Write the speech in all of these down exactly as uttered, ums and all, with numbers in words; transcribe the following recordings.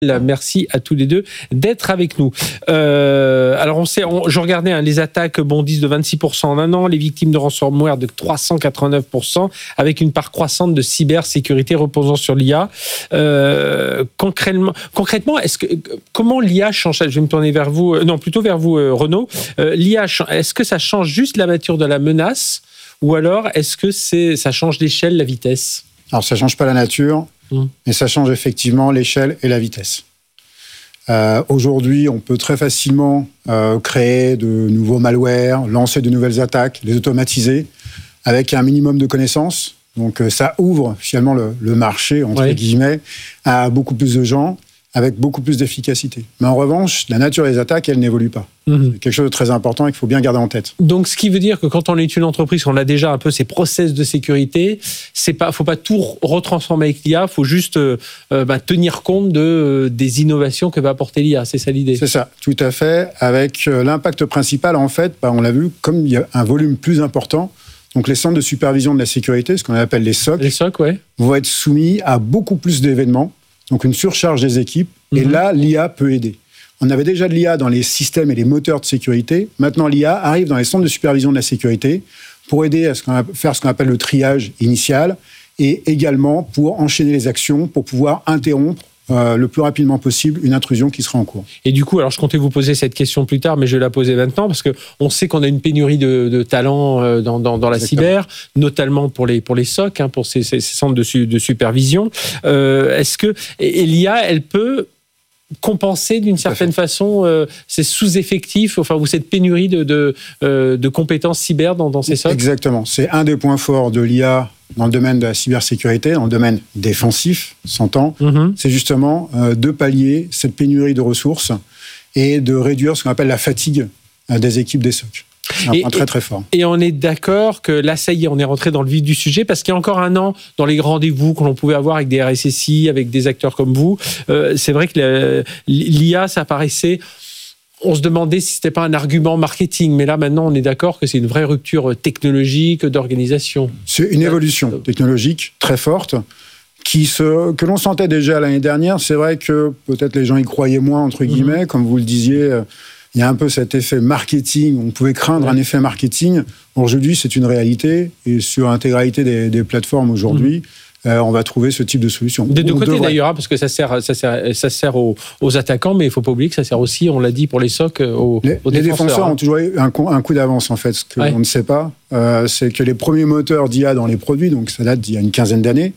Merci à tous les deux d'être avec nous. Euh, alors, on sait, on, je regardais, hein, les attaques bondissent de vingt-six pour cent en un an, les victimes de ransomware de trois cent quatre-vingt-neuf pour cent, avec une part croissante de cybersécurité reposant sur l'I A. Euh, concrètement, concrètement, est-ce que comment l'I A change? Je vais me tourner vers vous, euh, non, plutôt vers vous, euh, Renaud. Euh, L'I A, est-ce que ça change juste la nature de la menace, ou alors est-ce que c'est, ça change l'échelle, la vitesse? Alors, ça change pas la nature. Mais ça change effectivement l'échelle et la vitesse. Euh, aujourd'hui, on peut très facilement euh, créer de nouveaux malwares, lancer de nouvelles attaques, les automatiser avec un minimum de connaissances. Donc, euh, ça ouvre finalement le, le marché, entre ouais. guillemets, à beaucoup plus de gens, avec beaucoup plus d'efficacité. Mais en revanche, la nature des attaques, elle n'évolue pas. Mmh. C'est quelque chose de très important et qu'il faut bien garder en tête. Donc, ce qui veut dire que quand on est une entreprise, on a déjà un peu ses process de sécurité, c'est pas, faut pas tout retransformer avec l'I A, faut juste euh, bah, tenir compte de, euh, des innovations que va apporter l'I A. C'est ça l'idée? C'est ça, tout à fait. Avec euh, l'impact principal, en fait, bah, on l'a vu, comme il y a un volume plus important, donc les centres de supervision de la sécurité, ce qu'on appelle les S O C, les S O C ouais. vont être soumis à beaucoup plus d'événements. Donc une surcharge des équipes, mmh. et là, l'I A peut aider. On avait déjà de l'I A dans les systèmes et les moteurs de sécurité. Maintenant, l'I A arrive dans les centres de supervision de la sécurité pour aider à ce qu'on a, faire ce qu'on appelle le triage initial et également pour enchaîner les actions, pour pouvoir interrompre euh, le plus rapidement possible une intrusion qui sera en cours. Et du coup, alors je comptais vous poser cette question plus tard, mais je vais la poser maintenant parce qu'on sait qu'on a une pénurie de, de talents euh, dans, dans, dans la Exactement. cyber, notamment pour les, pour les S O C, hein, pour ces, ces centres de, su, de supervision. Euh, est-ce que et l'I A, elle peut compenser d'une certaine façon euh, ces sous-effectifs, enfin, ou cette pénurie de, de, euh, de compétences cyber dans, dans ces S O C? Exactement. C'est un des points forts de l'I A dans le domaine de la cybersécurité, dans le domaine défensif, s'entend, mm-hmm. c'est justement euh, de pallier cette pénurie de ressources et de réduire ce qu'on appelle la fatigue euh, des équipes des S O C. C'est un et, point très très fort. Et on est d'accord que là, ça y est, on est rentré dans le vif du sujet, parce qu'il y a encore un an, dans les rendez-vous que l'on pouvait avoir avec des R S S I, avec des acteurs comme vous, euh, c'est vrai que l'I A, ça paraissait... On se demandait si c'était pas un argument marketing, mais là maintenant on est d'accord que c'est une vraie rupture technologique, d'organisation. C'est une évolution technologique très forte qui se, que l'on sentait déjà l'année dernière. C'est vrai que peut-être les gens y croyaient moins, entre guillemets, mmh. comme vous le disiez. Il y a un peu cet effet marketing. On pouvait craindre ouais. un effet marketing. Aujourd'hui, c'est une réalité, et sur l'intégralité des, des plateformes aujourd'hui. Mmh. Euh, on va trouver ce type de solution. Des deux côtés devrait... d'ailleurs, parce que ça sert, ça sert, ça sert aux, aux attaquants, mais il ne faut pas oublier que ça sert aussi, on l'a dit, pour les S O C, aux, les, aux les défenseurs. défenseurs hein. ont toujours eu un, un coup d'avance, en fait. Ce qu'on ouais. ne sait pas, euh, c'est que les premiers moteurs d'I A dans les produits, donc ça date d'il y a une quinzaine d'années,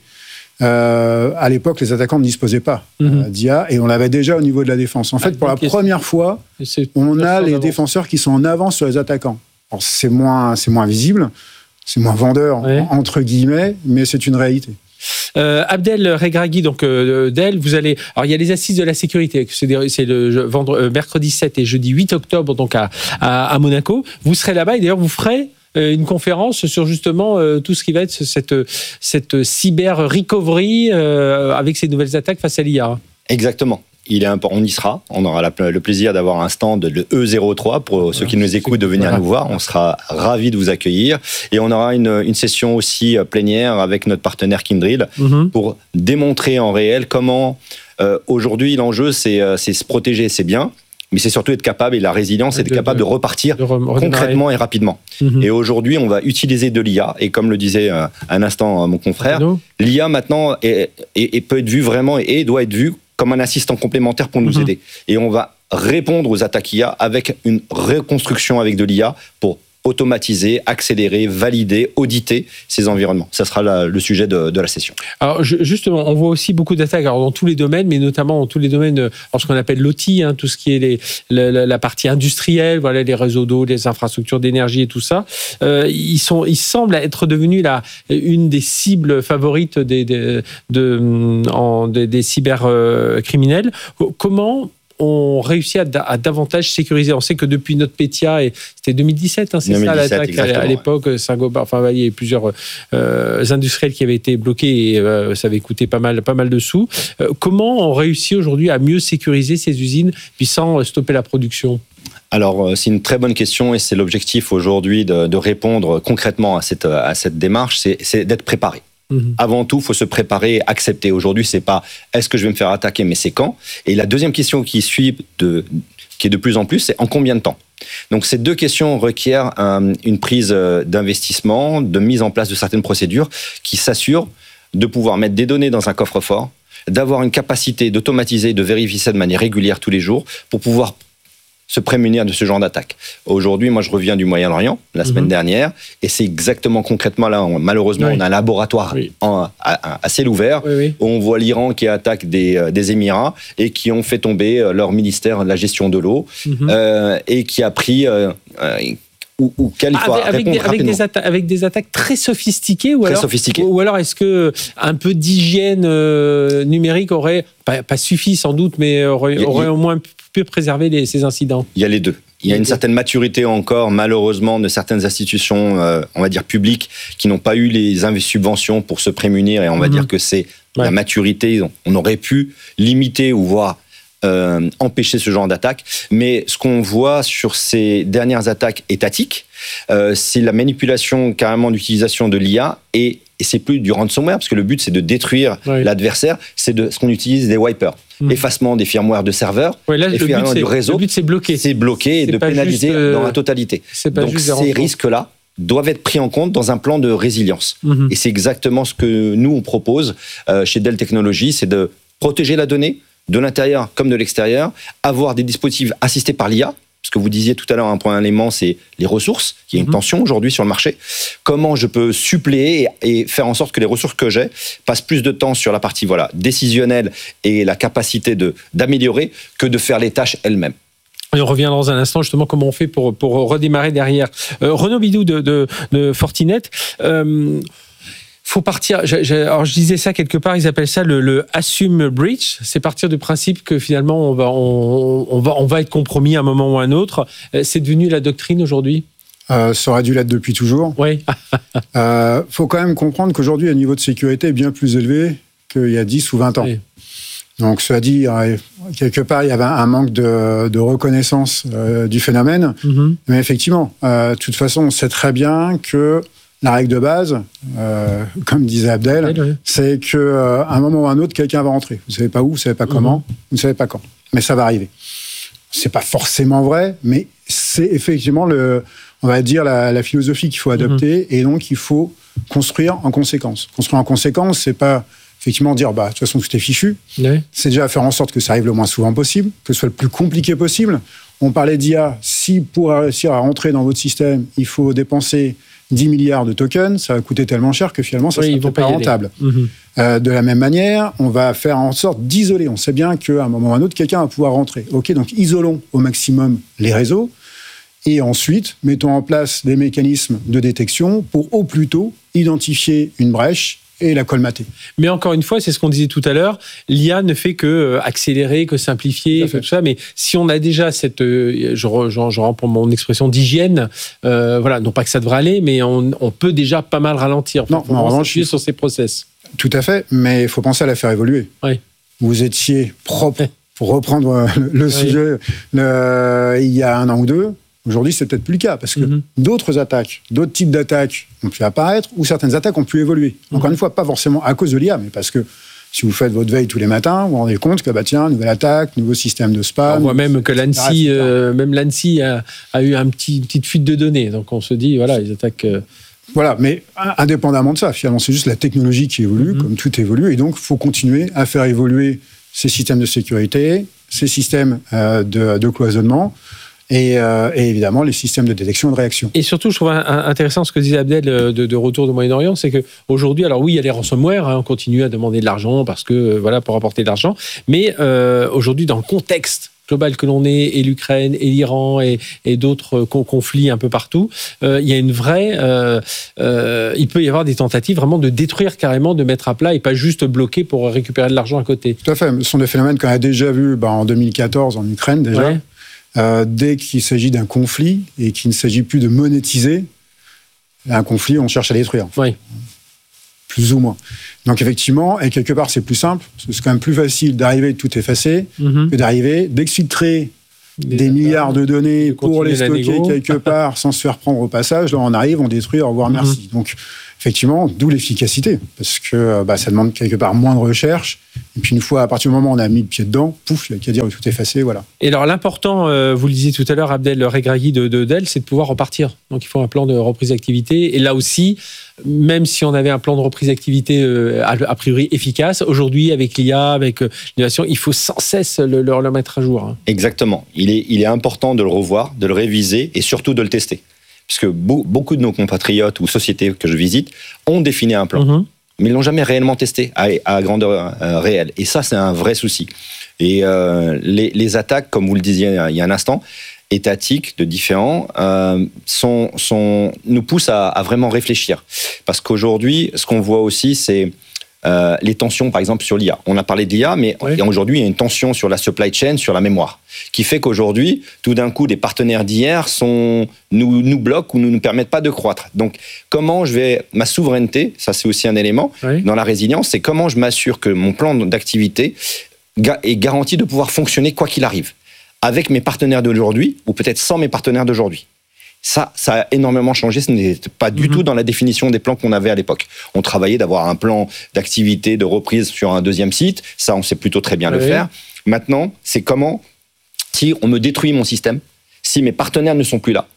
euh, à l'époque, les attaquants ne disposaient pas mm-hmm. euh, d'I A, et on l'avait déjà au niveau de la défense. En fait, ah, pour la question. première fois, on a les d'avance. défenseurs qui sont en avance sur les attaquants. Alors, c'est moins, c'est moins visible, c'est moins vendeur, ouais. entre guillemets, mais c'est une réalité. Euh, Abdel Regragui, donc euh, d'El, vous allez. Alors il y a les assises de la sécurité, c'est, des, c'est le vendre, euh, mercredi sept et jeudi huit octobre, donc à, à, à Monaco. Vous serez là-bas et d'ailleurs vous ferez euh, une conférence sur justement euh, tout ce qui va être cette, cette cyber recovery euh, avec ces nouvelles attaques face à l'I A. Exactement. Il est important, on y sera. On aura la, le plaisir d'avoir un stand de E zéro trois pour ceux qui nous écoutent de venir nous voir. On sera ravis de vous accueillir. Et on aura une, une session aussi plénière avec notre partenaire Kyndryl mm-hmm. pour démontrer en réel comment euh, aujourd'hui l'enjeu c'est, c'est se protéger, c'est bien. Mais c'est surtout être capable, et la résilience, c'est être capable de, de repartir de re- concrètement et rapidement. Mm-hmm. Et aujourd'hui, on va utiliser de l'I A. Et comme le disait euh, un instant euh, mon confrère, l'I A maintenant est, est, est, peut être vue vraiment et, et doit être vue comme un assistant complémentaire pour nous mmh. aider. Et on va répondre aux attaques I A avec une reconstruction avec de l'I A pour automatiser, accélérer, valider, auditer ces environnements. Ça sera la, le sujet de, de la session. Alors justement, on voit aussi beaucoup d'attaques alors, dans tous les domaines, mais notamment dans tous les domaines, alors, ce qu'on appelle l'O T, hein, tout ce qui est les, la, la partie industrielle, voilà, les réseaux d'eau, les infrastructures d'énergie et tout ça. Euh, ils, sont, ils semblent être devenus la, une des cibles favorites des, des, de, en, des, des cybercriminels. Comment on réussit à, à davantage sécuriser. On sait que depuis notre Petya, et c'était deux mille dix-sept, hein, c'est deux mille dix-sept, ça l'attaque à, à l'époque, ouais. Saint-Gobain, enfin il y avait plusieurs euh, industriels qui avaient été bloqués et euh, ça avait coûté pas mal, pas mal de sous. Euh, comment on réussit aujourd'hui à mieux sécuriser ces usines puis sans stopper la production ? Alors, c'est une très bonne question et c'est l'objectif aujourd'hui de, de répondre concrètement à cette, à cette démarche, c'est, c'est d'être préparé. Mmh. Avant tout, il faut se préparer, accepter. Aujourd'hui, c'est pas est-ce que je vais me faire attaquer, mais c'est quand. Et la deuxième question qui suit, de, qui est de plus en plus, c'est en combien de temps. Donc ces deux questions requièrent un, une prise d'investissement, de mise en place de certaines procédures qui s'assurent de pouvoir mettre des données dans un coffre-fort, d'avoir une capacité d'automatiser, de vérifier ça de manière régulière tous les jours pour pouvoir se prémunir de ce genre d'attaque. Aujourd'hui, moi, je reviens du Moyen-Orient la semaine mmh. dernière, et c'est exactement concrètement là, on, malheureusement, oui. on a un laboratoire oui. en, à, à ciel ouvert, oui, oui. où on voit l'Iran qui attaque des, des Émirats et qui ont fait tomber leur ministère de la gestion de l'eau, mmh. euh, et qui a pris... Euh, euh, Ou, ou quel il faut avec, avec, des, avec, des atta- avec des attaques très sophistiquées ou très alors, sophistiquées. Ou, ou alors est-ce que un peu d'hygiène euh, numérique aurait pas, pas suffi sans doute, mais aurait, a, aurait a, au moins pu préserver les, ces incidents? Il y a les deux. Il y a une certaine maturité encore, malheureusement, de certaines institutions, euh, on va dire publiques, qui n'ont pas eu les subventions pour se prémunir, et on va mmh. dire que c'est ouais. la maturité. On aurait pu limiter ou voir Euh, empêcher ce genre d'attaque. Mais ce qu'on voit sur ces dernières attaques étatiques, euh, c'est la manipulation carrément d'utilisation de l'I A, et, et c'est plus du ransomware, parce que le but c'est de détruire oui. l'adversaire, c'est de ce qu'on utilise des wipers. Mmh. Effacement des firmware de serveurs, ouais, là, effacement du réseau. Le but c'est bloquer. C'est bloquer et de pénaliser juste, euh, dans la totalité. Donc ces risques-là doivent être pris en compte dans un plan de résilience. Mmh. Et c'est exactement ce que nous on propose euh, chez Dell Technologies, c'est de protéger la donnée, de l'intérieur comme de l'extérieur, avoir des dispositifs assistés par l'I A, parce que vous disiez tout à l'heure un point élément, c'est les ressources. Il y a une tension aujourd'hui sur le marché. Comment je peux suppléer et faire en sorte que les ressources que j'ai passent plus de temps sur la partie voilà, décisionnelle et la capacité de, d'améliorer que de faire les tâches elles-mêmes. Et on revient dans un instant justement comment on fait pour, pour redémarrer derrière. Euh, Renaud Bidou de, de, de Fortinet, euh, faut partir. Je, je, alors je disais ça quelque part. Ils appellent ça le, le assume breach. C'est partir du principe que finalement on va on, on va on va être compromis à un moment ou à un autre. C'est devenu la doctrine aujourd'hui. Euh, ça aurait dû l'être depuis toujours. Oui. euh, faut quand même comprendre qu'aujourd'hui le niveau de sécurité est bien plus élevé qu'il y a dix ou vingt ans. Oui. Donc cela dit, quelque part il y avait un manque de, de reconnaissance euh, du phénomène. Mm-hmm. Mais effectivement, euh, de toute façon, on sait très bien que la règle de base, euh, comme disait Abdel, oui, oui. c'est qu'à euh, un moment ou à un autre, quelqu'un va rentrer. Vous ne savez pas où, vous ne savez pas comment, mmh. vous ne savez pas quand. Mais ça va arriver. Ce n'est pas forcément vrai, mais c'est effectivement, le, on va dire, la, la philosophie qu'il faut adopter. Mmh. Et donc, il faut construire en conséquence. Construire en conséquence, ce n'est pas effectivement dire, bah, de toute façon, tout est fichu. Oui. C'est déjà faire en sorte que ça arrive le moins souvent possible, que ce soit le plus compliqué possible. On parlait d'I A. Si pour réussir à rentrer dans votre système, il faut dépenser dix milliards de tokens, ça va coûter tellement cher que finalement, ça ne oui, sera pas rentable. Mmh. Euh, de la même manière, on va faire en sorte d'isoler. On sait bien qu'à un moment ou à un autre, quelqu'un va pouvoir rentrer. OK, donc isolons au maximum les réseaux et ensuite, mettons en place des mécanismes de détection pour au plus tôt identifier une brèche et la colmater. Mais encore une fois, c'est ce qu'on disait tout à l'heure, l'I A ne fait que accélérer, que simplifier, tout, tout ça. Mais si on a déjà cette, je, je, je reprends mon expression d'hygiène, euh, voilà, non pas que ça devrait aller, mais on, on peut déjà pas mal ralentir. Non, en revanche, s'appuyer sur ces process. Tout à fait, mais il faut penser à la faire évoluer. Oui. Vous étiez propre, oui. pour reprendre le oui. sujet, le, il y a un an ou deux. Aujourd'hui, c'est peut-être plus le cas, parce que mm-hmm. d'autres attaques, d'autres types d'attaques ont pu apparaître, ou certaines attaques ont pu évoluer. Mm-hmm. Encore une fois, pas forcément à cause de l'I A, mais parce que si vous faites votre veille tous les matins, vous vous rendez compte que, bah, tiens, nouvelle attaque, nouveau système de spam. On voit même que l'ANSSI, euh, même l'ANSSI a, a eu un petit, une petite fuite de données. Donc on se dit, voilà, ils attaquent. Euh... Voilà, mais indépendamment de ça, finalement, c'est juste la technologie qui évolue, mm-hmm. comme tout évolue, et donc il faut continuer à faire évoluer ces systèmes de sécurité, ces systèmes euh, de, de cloisonnement. Et, euh, et évidemment, les systèmes de détection et de réaction. Et surtout, je trouve intéressant ce que disait Abdel de, de retour du Moyen-Orient, c'est qu'aujourd'hui, alors oui, il y a les ransomware, hein, on continue à demander de l'argent parce que, voilà, pour apporter de l'argent, mais euh, aujourd'hui, dans le contexte global que l'on est, et l'Ukraine, et l'Iran, et, et d'autres conflits un peu partout, euh, il y a une vraie... Euh, euh, il peut y avoir des tentatives vraiment de détruire carrément, de mettre à plat, et pas juste bloquer pour récupérer de l'argent à côté. Tout à fait. Ce sont des phénomènes qu'on a déjà vus bah, en deux mille quatorze en Ukraine, déjà. Ouais. Euh, dès qu'il s'agit d'un conflit et qu'il ne s'agit plus de monétiser, un conflit, on cherche à détruire. Oui. Plus ou moins. Donc effectivement, et quelque part, c'est plus simple, parce que c'est quand même plus facile d'arriver et tout effacer, mm-hmm. que d'arriver, d'exfiltrer des, des milliards de données de pour les stocker quelque part sans se faire prendre au passage. Là, on arrive, on détruit, au revoir, mm-hmm. merci. Donc effectivement, d'où l'efficacité, parce que bah, ça demande quelque part moins de recherche. Et puis une fois, à partir du moment où on a mis le pied dedans, pouf, il n'y a qu'à dire tout effacer, voilà. Et alors l'important, euh, vous le disiez tout à l'heure, Abdel Regragui de, de Dell, c'est de pouvoir repartir. Donc il faut un plan de reprise d'activité. Et là aussi, même si on avait un plan de reprise d'activité euh, a, a priori efficace, aujourd'hui avec l'I A, avec euh, l'innovation, il faut sans cesse le, le, le mettre à jour. Hein. Exactement. Il est, il est important de le revoir, de le réviser et surtout de le tester. Puisque beaucoup de nos compatriotes ou sociétés que je visite ont défini un plan, mmh. mais ils ne l'ont jamais réellement testé à, à grandeur euh, réelle. Et ça, c'est un vrai souci. Et euh, les, les attaques, comme vous le disiez il y a un instant, étatiques, de différents, euh, sont, sont, nous poussent à, à vraiment réfléchir. Parce qu'aujourd'hui, ce qu'on voit aussi, c'est Euh, les tensions, par exemple, sur l'I A. On a parlé de l'I A, mais oui. aujourd'hui, il y a une tension sur la supply chain, sur la mémoire, qui fait qu'aujourd'hui, tout d'un coup, des partenaires d'hier sont, nous, nous bloquent ou ne nous permettent pas de croître. Donc, comment je vais... Ma souveraineté, ça c'est aussi un élément, oui. dans la résilience, c'est comment je m'assure que mon plan d'activité est garanti de pouvoir fonctionner quoi qu'il arrive, avec mes partenaires d'aujourd'hui, ou peut-être sans mes partenaires d'aujourd'hui. Ça, ça a énormément changé. Ce n'était pas du mmh. tout dans la définition des plans qu'on avait à l'époque. On travaillait d'avoir un plan d'activité, de reprise sur un deuxième site. Ça, on sait plutôt très bien oui. le faire. Maintenant, c'est comment, si on me détruit mon système, si mes partenaires ne sont plus là,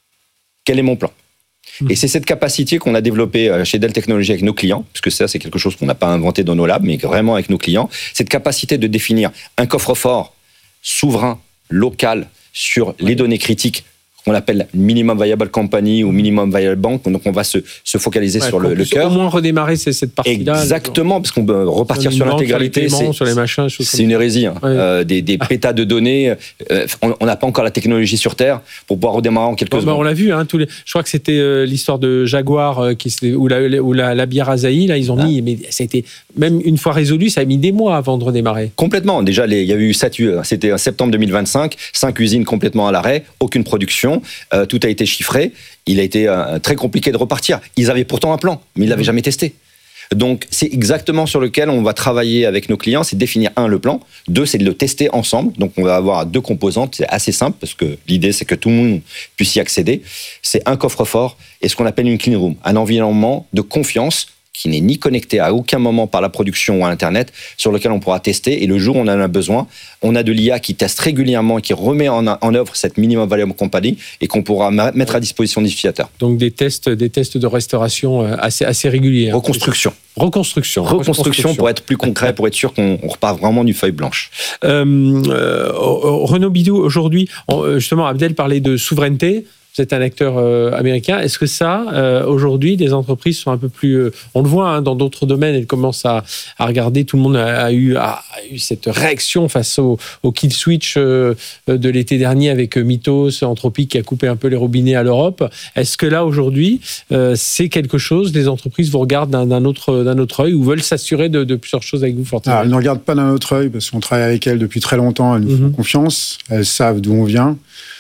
quel est mon plan ? mmh. Et c'est cette capacité qu'on a développée chez Dell Technologies avec nos clients, puisque ça, c'est quelque chose qu'on n'a pas inventé dans nos labs, mais vraiment avec nos clients. Cette capacité de définir un coffre-fort souverain, local, sur oui. les données critiques, qu'on appelle minimum viable company ou minimum viable bank, donc on va se, se focaliser ouais, sur le, le cœur. Au moins redémarrer cette partie-là. Exactement, parce qu'on peut repartir sur, sur l'intégralité. C'est, sur les machins, c'est une hérésie. Hein. Ouais. Euh, des des pétas de données, euh, on n'a pas encore la technologie sur Terre pour pouvoir redémarrer en quelques bon, secondes. Bah, on l'a vu, hein, tous les, je crois que c'était euh, l'histoire de Jaguar euh, qui, où la, où la, la bière Asahi, là, ils ont ah. mis, mais ça a été, même une fois résolu, ça a mis des mois avant de redémarrer. Complètement. Déjà, il y a eu sept, c'était en septembre deux mille vingt-cinq, cinq usines complètement à l'arrêt, aucune production. Euh, tout a été chiffré, il a été euh, très compliqué de repartir. Ils avaient pourtant un plan, mais ils ne l'avaient jamais testé. Donc, c'est exactement sur lequel on va travailler avec nos clients, c'est définir, un, le plan, deux, c'est de le tester ensemble. Donc, on va avoir deux composantes, c'est assez simple, parce que l'idée, c'est que tout le monde puisse y accéder. C'est un coffre-fort et ce qu'on appelle une clean room, un environnement de confiance qui n'est ni connecté à aucun moment par la production ou à Internet, sur lequel on pourra tester. Et le jour où on en a besoin, on a de l'I A qui teste régulièrement et qui remet en, en œuvre cette minimum viable company et qu'on pourra ma- mettre à disposition des utilisateurs. Donc des tests, des tests de restauration assez, assez réguliers. Reconstruction. Reconstruction. Reconstruction. Reconstruction pour être plus concret, pour être sûr qu'on repart vraiment d'une feuille blanche. Euh, euh, Renaud Bidou, aujourd'hui, justement, Abdel parlait de souveraineté. Vous êtes un acteur euh, américain. Est-ce que ça, euh, aujourd'hui, les entreprises sont un peu plus... Euh, on le voit hein, dans d'autres domaines, elles commencent à, à regarder. Tout le monde a, a, eu, a, a eu cette réaction face au, au kill switch euh, de l'été dernier avec Mythos, Anthropic qui a coupé un peu les robinets à l'Europe. Est-ce que là, aujourd'hui, euh, c'est quelque chose, les entreprises vous regardent d'un, d'un, autre, d'un autre œil ou veulent s'assurer de, de plusieurs choses avec vous, fortement? Alors, elles ne regardent pas d'un autre œil parce qu'on travaille avec elles depuis très longtemps. Elles nous mm-hmm. font confiance. Elles savent d'où on vient.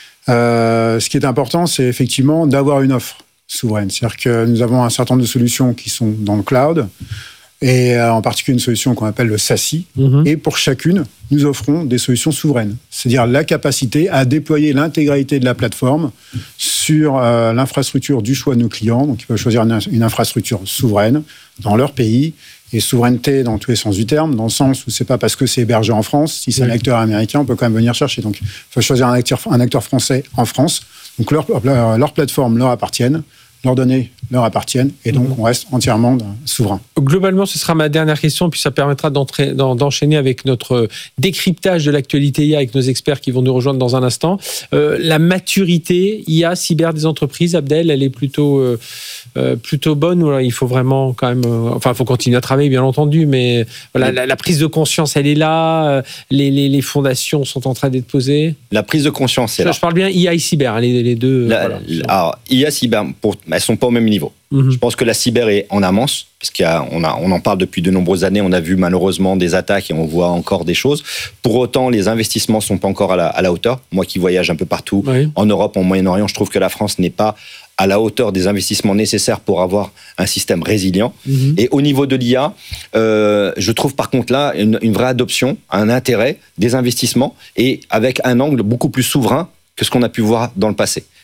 Euh, ce qui est important, c'est effectivement d'avoir une offre souveraine. C'est-à-dire que nous avons un certain nombre de solutions qui sont dans le cloud, et euh, en particulier une solution qu'on appelle le SASE. Mm-hmm. Et pour chacune, nous offrons des solutions souveraines. C'est-à-dire la capacité à déployer l'intégralité de la plateforme sur euh, l'infrastructure du choix de nos clients. Donc, ils peuvent choisir une, une infrastructure souveraine dans leur pays. Et souveraineté dans tous les sens du terme, dans le sens où c'est pas parce que c'est hébergé en France, si c'est oui. un acteur américain, on peut quand même venir chercher. Donc, il faut choisir un acteur, un acteur français en France. Donc, leur, leur, leur plateforme leur appartiennent, leurs données leur appartiennent, et donc on reste entièrement souverain. Globalement, ce sera ma dernière question, puis ça permettra d'entrer, d'enchaîner avec notre décryptage de l'actualité I A avec nos experts qui vont nous rejoindre dans un instant. Euh, la maturité I A cyber des entreprises, Abdel, elle est plutôt, euh, euh, plutôt bonne, ou alors il faut vraiment quand même... Euh, enfin, il faut continuer à travailler, bien entendu, mais voilà, la, la prise de conscience, elle est là, euh, les, les, les fondations sont en train d'être posées. La prise de conscience est je, là. Je parle bien I A et cyber, hein, les, les deux. La, voilà. Alors, I A, cyber, pour, elles ne sont pas au même niveau. Mmh. Je pense que la cyber est en amance, parce qu'on a, on a, on en parle depuis de nombreuses années. On a vu malheureusement des attaques et on voit encore des choses. Pour autant, les investissements ne sont pas encore à la, à la hauteur. Moi qui voyage un peu partout, oui. en Europe, en Moyen-Orient, je trouve que la France n'est pas à la hauteur des investissements nécessaires pour avoir un système résilient. Mmh. Et au niveau de l'I A, euh, je trouve par contre là une, une vraie adoption, un intérêt des investissements et avec un angle beaucoup plus souverain que ce qu'on a pu voir dans le passé.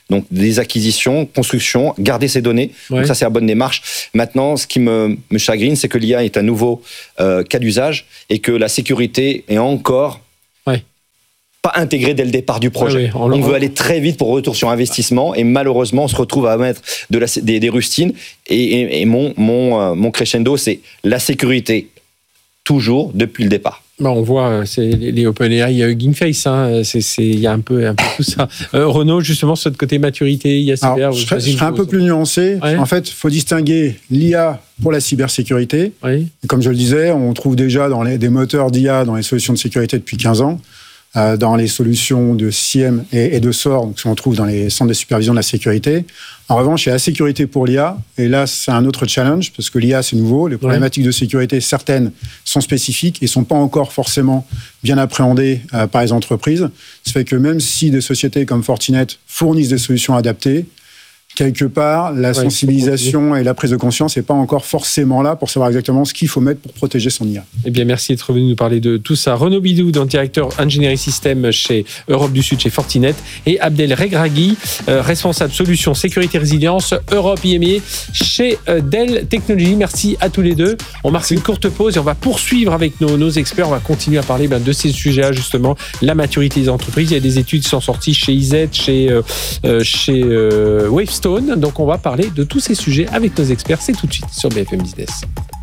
Donc des acquisitions, construction, garder ces données. Ouais. Donc ça, c'est la bonne démarche. Maintenant, ce qui me, me chagrine, c'est que l'I A est un nouveau euh, cas d'usage et que la sécurité est encore ouais. pas intégrée dès le départ du projet. Ouais, ouais, on, on veut aller très vite pour retour sur investissement et malheureusement, on se retrouve à mettre de la, des, des rustines. Et, et, et mon, mon, euh, mon crescendo, c'est la sécurité toujours depuis le départ. Bah on voit, c'est les OpenAI euh, Gingface, hein, c'est, c'est, il y a un peu, un peu tout ça. Euh, Renaud, justement, sur le côté maturité, il y a cyber. Alors, je serais, je serais un peu plus nuancé. Ouais. En fait, il faut distinguer l'I A pour la cybersécurité. Oui. Et comme je le disais, on trouve déjà dans les, des moteurs d'I A dans les solutions de sécurité depuis quinze ans. Euh, dans les solutions de S I E M et, et de S O R, donc, qu'on trouve dans les centres de supervision de la sécurité. En revanche, il y a la sécurité pour l'I A, et là, c'est un autre challenge, parce que l'I A, c'est nouveau. Les problématiques ouais. de sécurité, certaines sont spécifiques et ne sont pas encore forcément bien appréhendées euh, par les entreprises. Ça fait que même si des sociétés comme Fortinet fournissent des solutions adaptées, quelque part, la ouais, sensibilisation et la prise de conscience n'est pas encore forcément là pour savoir exactement ce qu'il faut mettre pour protéger son I A. Eh bien, merci d'être venu nous parler de tout ça. Renaud Bidou, directeur ingénierie système chez Europe du Sud, chez Fortinet, et Abdel Regragui, euh, responsable solutions sécurité résilience Europe I M I A chez euh, Dell Technologies. Merci à tous les deux. On marque une courte pause et on va poursuivre avec nos, nos experts. On va continuer à parler ben, de ces sujets-là, justement, la maturité des entreprises. Il y a des études qui sont sorties chez I Z, chez, euh, chez euh, Wavestone. Donc on va parler de tous ces sujets avec nos experts. C'est tout de suite sur B F M Business.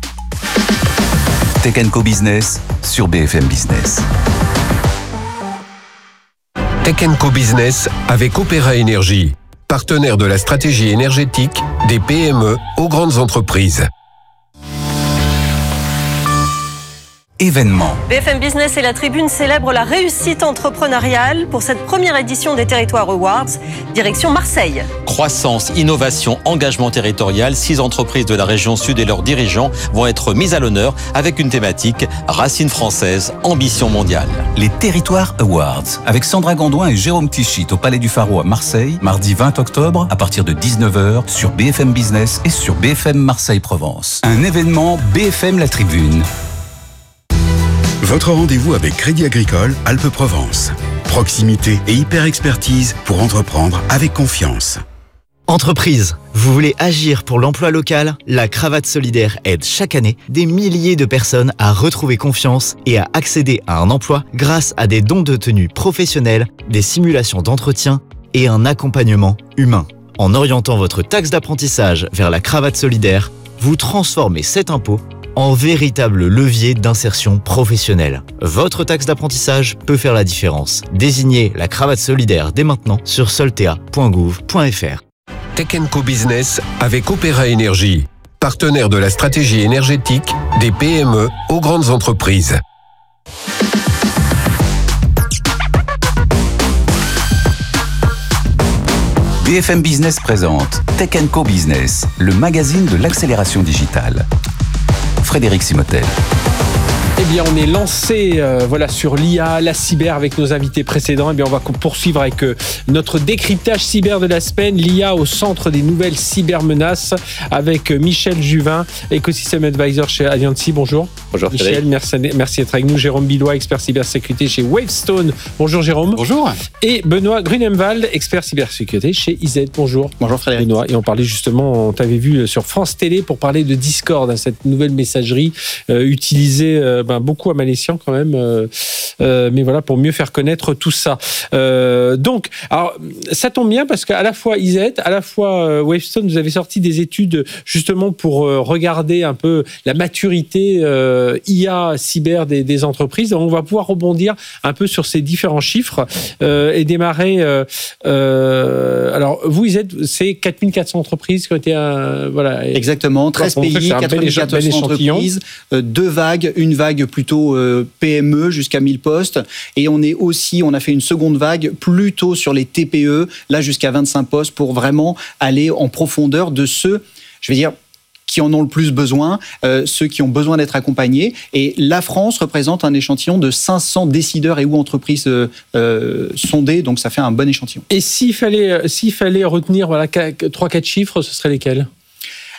Tech and Co Business sur B F M Business. Tech and Co Business avec Opéra Énergie, partenaire de la stratégie énergétique des P M E aux grandes entreprises. Événement. B F M Business et la Tribune célèbrent la réussite entrepreneuriale pour cette première édition des Territoires Awards, direction Marseille. Croissance, innovation, engagement territorial, six entreprises de la région Sud et leurs dirigeants vont être mises à l'honneur avec une thématique racines françaises, ambition mondiale. Les Territoires Awards avec Sandra Gondouin et Jérôme Tichit au Palais du Pharo à Marseille, mardi vingt octobre à partir de dix-neuf heures sur B F M Business et sur B F M Marseille-Provence. Un événement B F M La Tribune. Votre rendez-vous avec Crédit Agricole Alpes-Provence. Proximité et hyper-expertise pour entreprendre avec confiance. Entreprise, vous voulez agir pour l'emploi local ? La Cravate Solidaire aide chaque année des milliers de personnes à retrouver confiance et à accéder à un emploi grâce à des dons de tenue professionnels, des simulations d'entretien et un accompagnement humain. En orientant votre taxe d'apprentissage vers la Cravate Solidaire, vous transformez cet impôt en véritable levier d'insertion professionnelle. Votre taxe d'apprentissage peut faire la différence. Désignez la Cravate Solidaire dès maintenant sur soltea point gouv point f r. Tech and Co Business avec Opéra Énergie, partenaire de la stratégie énergétique des P M E aux grandes entreprises. B F M Business présente Tech and Co Business, le magazine de l'accélération digitale. Frédéric Simotel. Eh bien, on est lancé euh, voilà, sur l'I A, la cyber avec nos invités précédents. Eh bien, on va poursuivre avec euh, notre décryptage cyber de la semaine. L'I A au centre des nouvelles cybermenaces avec euh, Michel Juvin, Ecosystem Advisor chez Allianz. Bonjour. Bonjour Michel, merci, merci d'être avec nous. Jérôme Billois, expert cybersécurité chez Wavestone. Bonjour Jérôme. Bonjour. Et Benoît Grunemwald, expert cybersécurité chez I Z. Bonjour. Bonjour Frédéric. Benoît. Et on parlait justement, on t'avait vu sur France Télé pour parler de Discord, hein, cette nouvelle messagerie euh, utilisée euh, ben, beaucoup à Malésian quand même, euh, euh, mais voilà, pour mieux faire connaître tout ça. Euh, donc, alors, ça tombe bien parce qu'à la fois I Z, à la fois euh, Wavestone, vous avez sorti des études justement pour euh, regarder un peu la maturité euh, I A cyber des, des entreprises. Donc, on va pouvoir rebondir un peu sur ces différents chiffres euh, et démarrer. Euh, euh, alors, vous, I Z, c'est quatre mille quatre cents entreprises qui ont été, euh, voilà. Exactement, treize pays, quatre mille quatre cents entreprises, euh, deux vagues, une vague plutôt euh, P M E jusqu'à mille postes, et on est aussi, on a fait une seconde vague plutôt sur les T P E, là jusqu'à vingt-cinq postes, pour vraiment aller en profondeur de ceux, je vais dire, qui en ont le plus besoin, euh, ceux qui ont besoin d'être accompagnés. Et la France représente un échantillon de cinq cents décideurs et ou entreprises euh, euh, sondées, donc ça fait un bon échantillon. Et s'il fallait, s'il fallait retenir voilà, trois quatre chiffres, ce seraient lesquels ?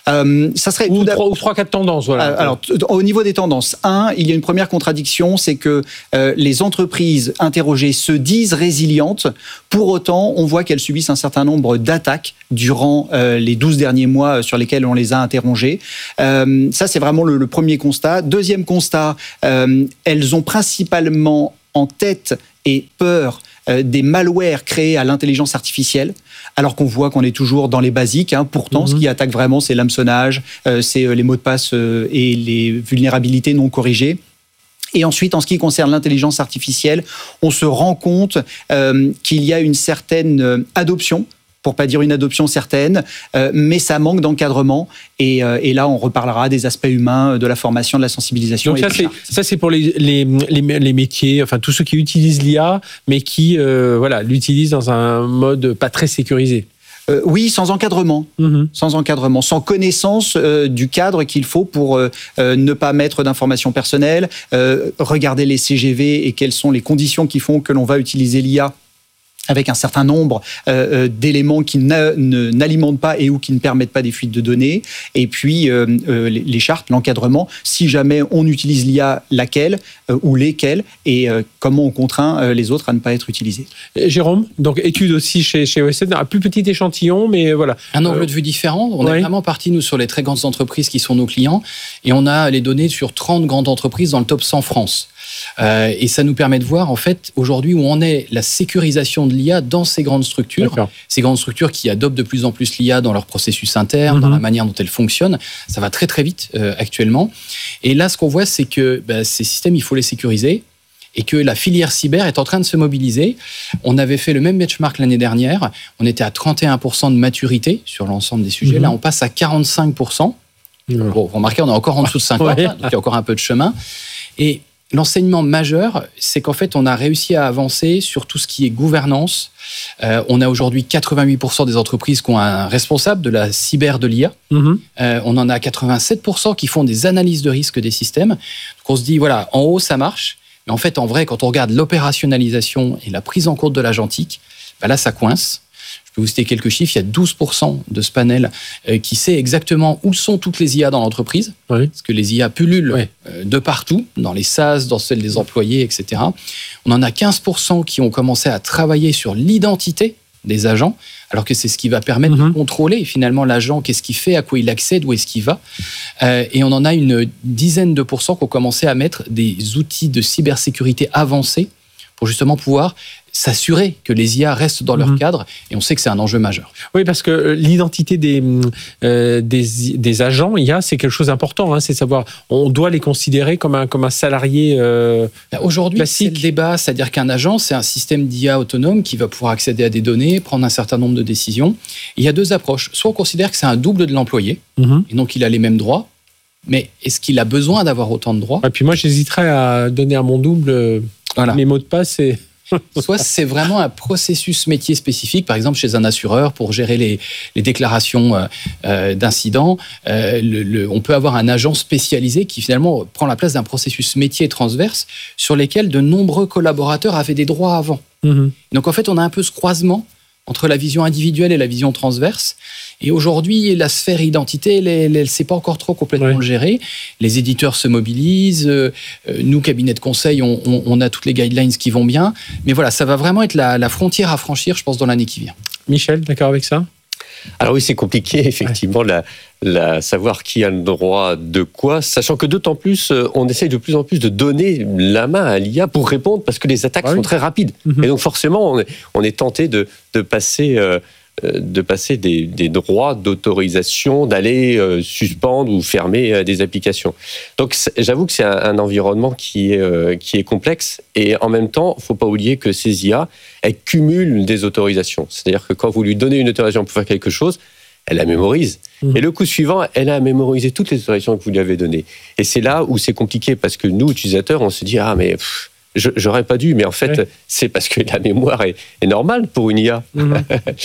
Euh, ça serait ou trois ou trois quatre tendances. Voilà. Euh, alors, t- au niveau des tendances, un, il y a une première contradiction, c'est que euh, les entreprises interrogées se disent résilientes. Pour autant, on voit qu'elles subissent un certain nombre d'attaques durant euh, les douze derniers mois sur lesquels on les a interrogées. Euh, ça, c'est vraiment le, le premier constat. Deuxième constat, euh, elles ont principalement en tête et peur euh, des malwares créés à l'intelligence artificielle, alors qu'on voit qu'on est toujours dans les basiques. Hein. Pourtant, mmh. ce qui attaque vraiment, c'est l'hameçonnage, euh, c'est les mots de passe euh, et les vulnérabilités non corrigées. Et ensuite, en ce qui concerne l'intelligence artificielle, on se rend compte euh, qu'il y a une certaine adoption, pour pas dire une adoption certaine, euh, mais ça manque d'encadrement. Et, euh, et là, on reparlera des aspects humains, de la formation, de la sensibilisation. Donc ça, c'est, ça, c'est pour les, les, les, les métiers, enfin tous ceux qui utilisent l'I A, mais qui euh, voilà, l'utilisent dans un mode pas très sécurisé. Euh, oui, sans encadrement, mmh. sans encadrement, sans connaissance euh, du cadre qu'il faut pour euh, euh, ne pas mettre d'informations personnelles, euh, regarder les C G V et quelles sont les conditions qui font que l'on va utiliser l'I A avec un certain nombre euh, d'éléments qui n'a, ne, n'alimentent pas et ou qui ne permettent pas des fuites de données. Et puis, euh, euh, les, les chartes, l'encadrement, si jamais on utilise l'I A, laquelle euh, ou lesquelles, et euh, comment on contraint euh, les autres à ne pas être utilisés. Et Jérôme, donc étude aussi chez, chez O S N, un plus petit échantillon, mais voilà. Un angle de vue différent. On ouais. est vraiment parti, nous, sur les très grandes entreprises qui sont nos clients, et on a les données sur trente grandes entreprises dans le top cent France. Euh, et ça nous permet de voir, en fait, aujourd'hui, où en est la sécurisation de l'I A dans ces grandes structures. D'accord. Ces grandes structures qui adoptent de plus en plus l'I A dans leur processus interne, mmh. dans la manière dont elles fonctionnent. Ça va très, très vite euh, actuellement. Et là, ce qu'on voit, c'est que bah, ces systèmes, il faut les sécuriser et que la filière cyber est en train de se mobiliser. On avait fait le même benchmark l'année dernière. On était à trente et un pour cent de maturité sur l'ensemble des sujets. Mmh. Là, on passe à quarante-cinq pour cent. Mmh. Bon, vous remarquez, on est encore en dessous de cinquante, ouais. donc il y a encore un peu de chemin. Et l'enseignement majeur, c'est qu'en fait, on a réussi à avancer sur tout ce qui est gouvernance. Euh, on a aujourd'hui quatre-vingt-huit pour cent des entreprises qui ont un responsable de la cyber de l'I A. Mmh. Euh, on en a quatre-vingt-sept pour cent qui font des analyses de risque des systèmes. Donc on se dit, voilà, en haut, ça marche. Mais en fait, en vrai, quand on regarde l'opérationnalisation et la prise en compte de l'agentique, bah là, ça coince. Je peux vous citer quelques chiffres. Il y a douze pour cent de ce panel euh, qui sait exactement où sont toutes les I A dans l'entreprise. Oui. Parce que les I A pullulent oui. euh, de partout, dans les SaaS, dans celles des employés, et cetera. On en a quinze pour cent qui ont commencé à travailler sur l'identité des agents, alors que c'est ce qui va permettre mmh. de contrôler finalement l'agent, qu'est-ce qu'il fait, à quoi il accède, où est-ce qu'il va. Euh, et on en a une dizaine de pourcents qui ont commencé à mettre des outils de cybersécurité avancés pour justement pouvoir s'assurer que les I A restent dans leur mmh. cadre, et on sait que c'est un enjeu majeur. Oui, parce que l'identité des, euh, des, des agents I A, c'est quelque chose d'important, hein, c'est savoir, on doit les considérer comme un, comme un salarié euh, Aujourd'hui, classique. C'est le débat, c'est-à-dire qu'un agent, c'est un système d'I A autonome qui va pouvoir accéder à des données, prendre un certain nombre de décisions. Il y a deux approches. Soit on considère que c'est un double de l'employé, mmh. et donc il a les mêmes droits, mais est-ce qu'il a besoin d'avoir autant de droits ? Et puis moi, j'hésiterais à donner à mon double euh, voilà. mes mots de passe et... Soit c'est vraiment un processus métier spécifique, par exemple chez un assureur pour gérer les, les déclarations euh, euh, d'incidents. Euh, le, le, on peut avoir un agent spécialisé qui finalement prend la place d'un processus métier transverse sur lesquels de nombreux collaborateurs avaient des droits avant. Mmh. Donc en fait, on a un peu ce croisement entre la vision individuelle et la vision transverse. Et aujourd'hui, la sphère identité, elle ne sait pas encore trop complètement ouais. le gérer. Les éditeurs se mobilisent. Euh, nous, cabinet de conseil, on, on, on a toutes les guidelines qui vont bien. Mais voilà, ça va vraiment être la, la frontière à franchir, je pense, dans l'année qui vient. Michel, d'accord avec ça ? Alors oui, c'est compliqué, effectivement, ouais. la, la, savoir qui a le droit de quoi, sachant que d'autant plus, on essaye de plus en plus de donner la main à l'I A pour répondre, parce que les attaques ouais. sont très rapides. Mm-hmm. Et donc forcément, on est, on est tenté de, de passer... Euh, de passer des, des droits d'autorisation, d'aller euh, suspendre ou fermer euh, des applications. Donc j'avoue que c'est un, un environnement qui est, euh, qui est complexe, et en même temps, il ne faut pas oublier que ces I A, elles cumulent des autorisations. C'est-à-dire que quand vous lui donnez une autorisation pour faire quelque chose, elle la mémorise. Mmh. Et le coup suivant, elle a mémorisé toutes les autorisations que vous lui avez données. Et c'est là où c'est compliqué, parce que nous, utilisateurs, on se dit « Ah, mais... Pff, je, j'aurais pas dû », mais en fait, ouais. c'est parce que la mémoire est, est normale pour une I A. Mmh.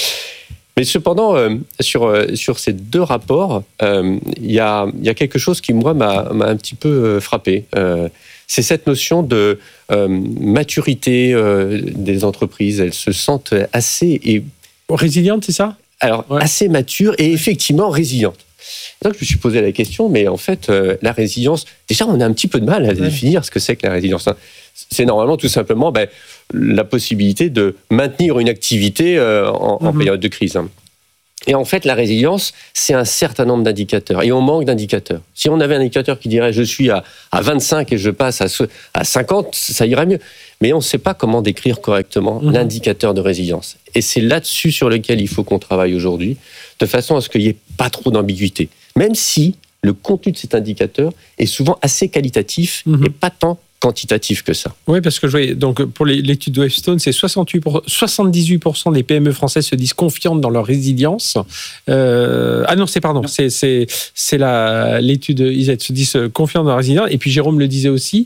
Mais cependant, euh, sur, euh, sur ces deux rapports, il euh, y, a, y a quelque chose qui, moi, m'a, m'a un petit peu euh, frappé. Euh, c'est cette notion de euh, maturité euh, des entreprises. Elles se sentent assez... Et... Résilientes, c'est ça ? Alors, ouais. assez matures et effectivement résilientes. Donc je me suis posé la question, mais en fait, euh, la résilience, déjà on a un petit peu de mal à ouais. définir ce que c'est que la résilience. C'est normalement tout simplement ben, la possibilité de maintenir une activité euh, en, mm-hmm. en période de crise. Et en fait, la résilience, c'est un certain nombre d'indicateurs. Et on manque d'indicateurs. Si on avait un indicateur qui dirait je suis à, à vingt-cinq et je passe à, à cinquante, ça irait mieux. Mais on ne sait pas comment décrire correctement mmh. l'indicateur de résilience. Et c'est là-dessus sur lequel il faut qu'on travaille aujourd'hui, de façon à ce qu'il n'y ait pas trop d'ambiguïté. Même si le contenu de cet indicateur est souvent assez qualitatif mmh. et pas tant quantitatif que ça. Oui, parce que je voyais, donc pour l'étude de Wavestone, c'est soixante-huit pour cent, soixante-dix-huit pour cent des P M E françaises se disent confiantes dans leur résilience. Euh, ah non, c'est pardon, c'est c'est c'est la l'étude I S E T se disent confiantes dans leur résilience. Et puis Jérôme le disait aussi.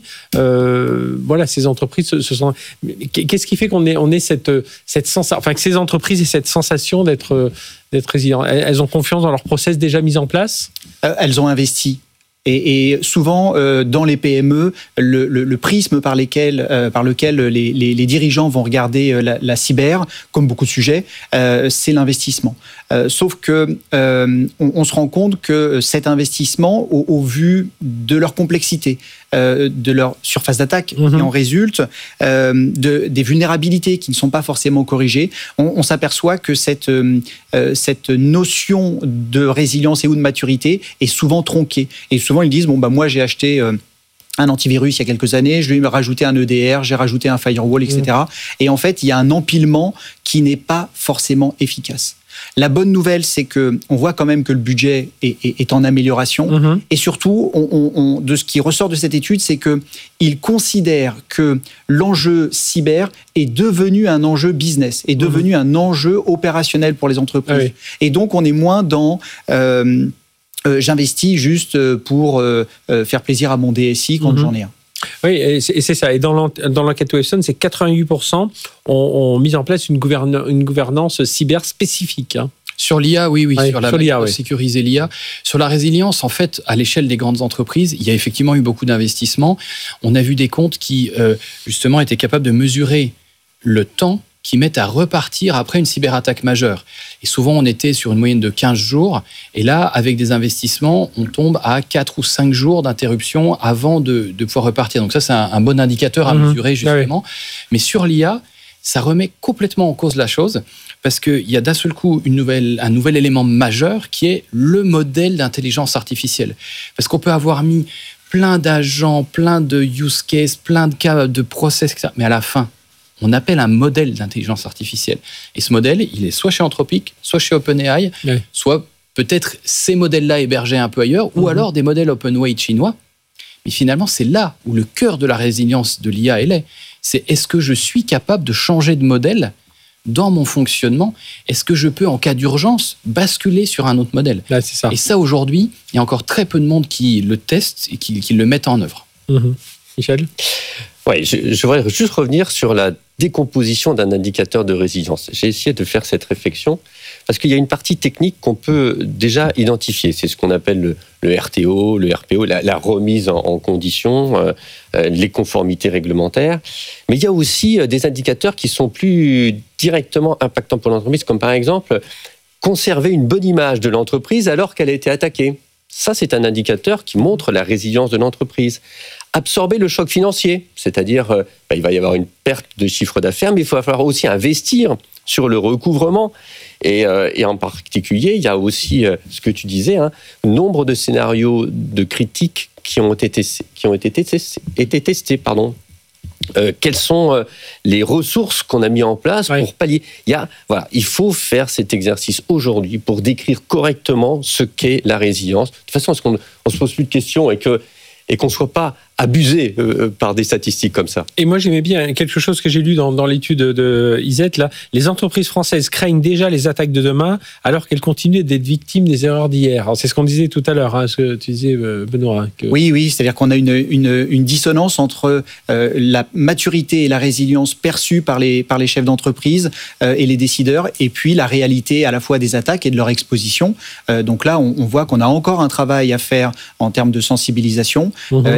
Euh, voilà, ces entreprises se, se sont. Qu'est-ce qui fait qu'on ait on ait cette cette sensation, enfin que ces entreprises aient cette sensation d'être d'être résilientes. Elles ont confiance dans leur process déjà mis en place. Euh, elles ont investi. Et, et souvent, euh, dans les P M E, le, le, le prisme par, lesquels, euh, par lequel les, les, les dirigeants vont regarder euh, la, la cyber, comme beaucoup de sujets, euh, c'est l'investissement. Euh, sauf que euh, on, on se rend compte que cet investissement, au, au vu de leur complexité, euh, de leur surface d'attaque mmh. qui en résulte, euh, de, des vulnérabilités qui ne sont pas forcément corrigées, on, on s'aperçoit que cette, euh, cette notion de résilience et ou de maturité est souvent tronquée. Et souvent, ils disent, bon, bah, moi, j'ai acheté euh, un antivirus il y a quelques années, je lui ai rajouté un E D R, j'ai rajouté un firewall, et cetera. Mmh. Et en fait, il y a un empilement qui n'est pas forcément efficace. La bonne nouvelle, c'est que on voit quand même que le budget est, est, est en amélioration. Mmh. Et surtout, on, on, on, de ce qui ressort de cette étude, c'est qu'ils considèrent que l'enjeu cyber est devenu un enjeu business, est devenu mmh. un enjeu opérationnel pour les entreprises. Ah oui. Et donc, on est moins dans... Euh, Euh, j'investis juste pour euh, faire plaisir à mon D S I quand mmh. j'en ai un. Oui, et c'est, et c'est ça. Et dans l'enquête Wavestone, c'est quatre-vingt-huit pour cent ont, ont mis en place une, gouverne, une gouvernance cyber spécifique. Hein. Sur l'I A, oui, oui, oui sur la sur l'I A, oui. sécuriser l'I A. Sur la résilience, en fait, à l'échelle des grandes entreprises, il y a effectivement eu beaucoup d'investissements. On a vu des comptes qui, euh, justement, étaient capables de mesurer le temps qui mettent à repartir après une cyberattaque majeure. Et souvent, on était sur une moyenne de quinze jours. Et là, avec des investissements, on tombe à quatre ou cinq jours d'interruption avant de, de pouvoir repartir. Donc ça, c'est un, un bon indicateur à mmh. mesurer, justement. Ah oui. Mais sur l'I A, ça remet complètement en cause la chose, parce qu'il y a d'un seul coup une nouvelle, un nouvel élément majeur qui est le modèle d'intelligence artificielle. Parce qu'on peut avoir mis plein d'agents, plein de use cases, plein de cas de process, et cetera. Mais à la fin, on appelle un modèle d'intelligence artificielle. Et ce modèle, il est soit chez Anthropic, soit chez OpenAI, oui. soit peut-être ces modèles-là hébergés un peu ailleurs, mmh. ou alors des modèles OpenWeight chinois. Mais finalement, c'est là où le cœur de la résilience de l'I A elle est. C'est est-ce que je suis capable de changer de modèle dans mon fonctionnement? Est-ce que je peux, en cas d'urgence, basculer sur un autre modèle? Là, c'est ça. Et ça, aujourd'hui, il y a encore très peu de monde qui le teste et qui, qui le mettent en œuvre. Mmh. Michel? Oui, je, je voudrais juste revenir sur la décomposition d'un indicateur de résilience. J'ai essayé de faire cette réflexion parce qu'il y a une partie technique qu'on peut déjà identifier. C'est ce qu'on appelle le, le R T O, le R P O, la, la remise en, en condition, euh, les conformités réglementaires. Mais il y a aussi des indicateurs qui sont plus directement impactants pour l'entreprise, comme par exemple conserver une bonne image de l'entreprise alors qu'elle a été attaquée. Ça, c'est un indicateur qui montre la résilience de l'entreprise. Absorber le choc financier, c'est-à-dire euh, bah, il va y avoir une perte de chiffre d'affaires, mais il va falloir aussi investir sur le recouvrement. Et, euh, et en particulier, il y a aussi euh, ce que tu disais, hein, nombre de scénarios de critiques qui ont été, qui ont été testés. Été testés pardon. Euh, quelles sont euh, les ressources qu'on a mis en place oui. pour pallier. Il y a, voilà, il faut faire cet exercice aujourd'hui pour décrire correctement ce qu'est la résilience. De toute façon, est-ce qu'on ne se pose plus de questions et que et qu'on ne soit pas abusé euh, par des statistiques comme ça. Et moi, j'aimais bien quelque chose que j'ai lu dans, dans l'étude de I S E T, là. Les entreprises françaises craignent déjà les attaques de demain, alors qu'elles continuent d'être victimes des erreurs d'hier. Alors, c'est ce qu'on disait tout à l'heure, hein, ce que tu disais, Benoît. Hein, que... Oui, oui, c'est-à-dire qu'on a une, une, une dissonance entre euh, la maturité et la résilience perçue par les, par les chefs d'entreprise euh, et les décideurs, et puis la réalité à la fois des attaques et de leur exposition. Euh, donc là, on, on voit qu'on a encore un travail à faire en termes de sensibilisation, mmh. euh, et, et en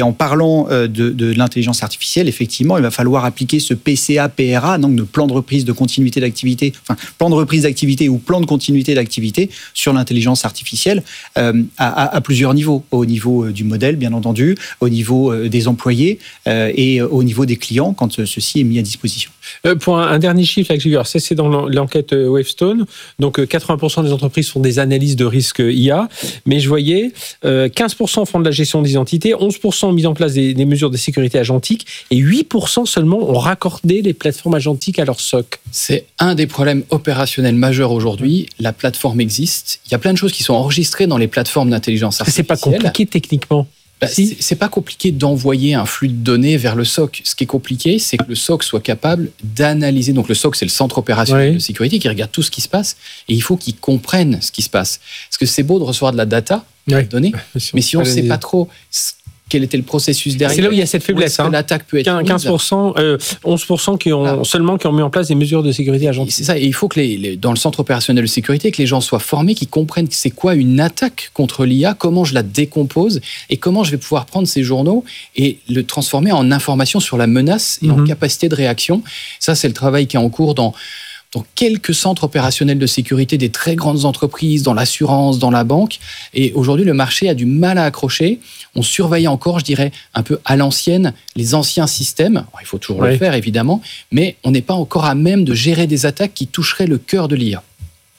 en parlant de, de, de l'intelligence artificielle, effectivement, il va falloir appliquer ce P C A P R A, donc de plan de reprise de continuité d'activité, enfin plan de reprise d'activité ou plan de continuité d'activité sur l'intelligence artificielle euh, à, à, à plusieurs niveaux. Au niveau du modèle, bien entendu, au niveau des employés euh, et au niveau des clients quand ceci est mis à disposition. Euh, pour un, un dernier chiffre, là, que j'ai vu, alors ça c'est dans l'enquête Wavestone, donc quatre-vingts pour cent des entreprises font des analyses de risque I A, mais je voyais euh, quinze pour cent font de la gestion d'identité, onze pour cent ont mis en place des, des mesures de sécurité agentique et huit pour cent seulement ont raccordé les plateformes agentiques à leur S O C. C'est un des problèmes opérationnels majeurs aujourd'hui. La plateforme existe. Il y a plein de choses qui sont enregistrées dans les plateformes d'intelligence artificielle. C'est pas compliqué techniquement. Bah, si. C'est pas compliqué d'envoyer un flux de données vers le S O C. Ce qui est compliqué, c'est que le S O C soit capable d'analyser. Donc le S O C, c'est le centre opérationnel oui. de sécurité qui regarde tout ce qui se passe et il faut qu'il comprenne ce qui se passe. Parce que c'est beau de recevoir de la data, de la donnée, si mais si on ne sait pas trop quel était le processus derrière. C'est là où il y a cette faiblesse. Hein. L'attaque peut être quinze pour cent, euh, onze pour cent qui ont ah. seulement qui ont mis en place des mesures de sécurité agentique. C'est ça. Et il faut que les, les, dans le centre opérationnel de sécurité, que les gens soient formés, qu'ils comprennent c'est quoi une attaque contre l'I A, comment je la décompose et comment je vais pouvoir prendre ces journaux et le transformer en information sur la menace et mm-hmm. en capacité de réaction. Ça, c'est le travail qui est en cours dans dans quelques centres opérationnels de sécurité des très grandes entreprises, dans l'assurance, dans la banque. Et aujourd'hui, le marché a du mal à accrocher. On surveille encore, je dirais, un peu à l'ancienne, les anciens systèmes. Alors, il faut toujours oui. le faire, évidemment, mais on n'est pas encore à même de gérer des attaques qui toucheraient le cœur de l'I A.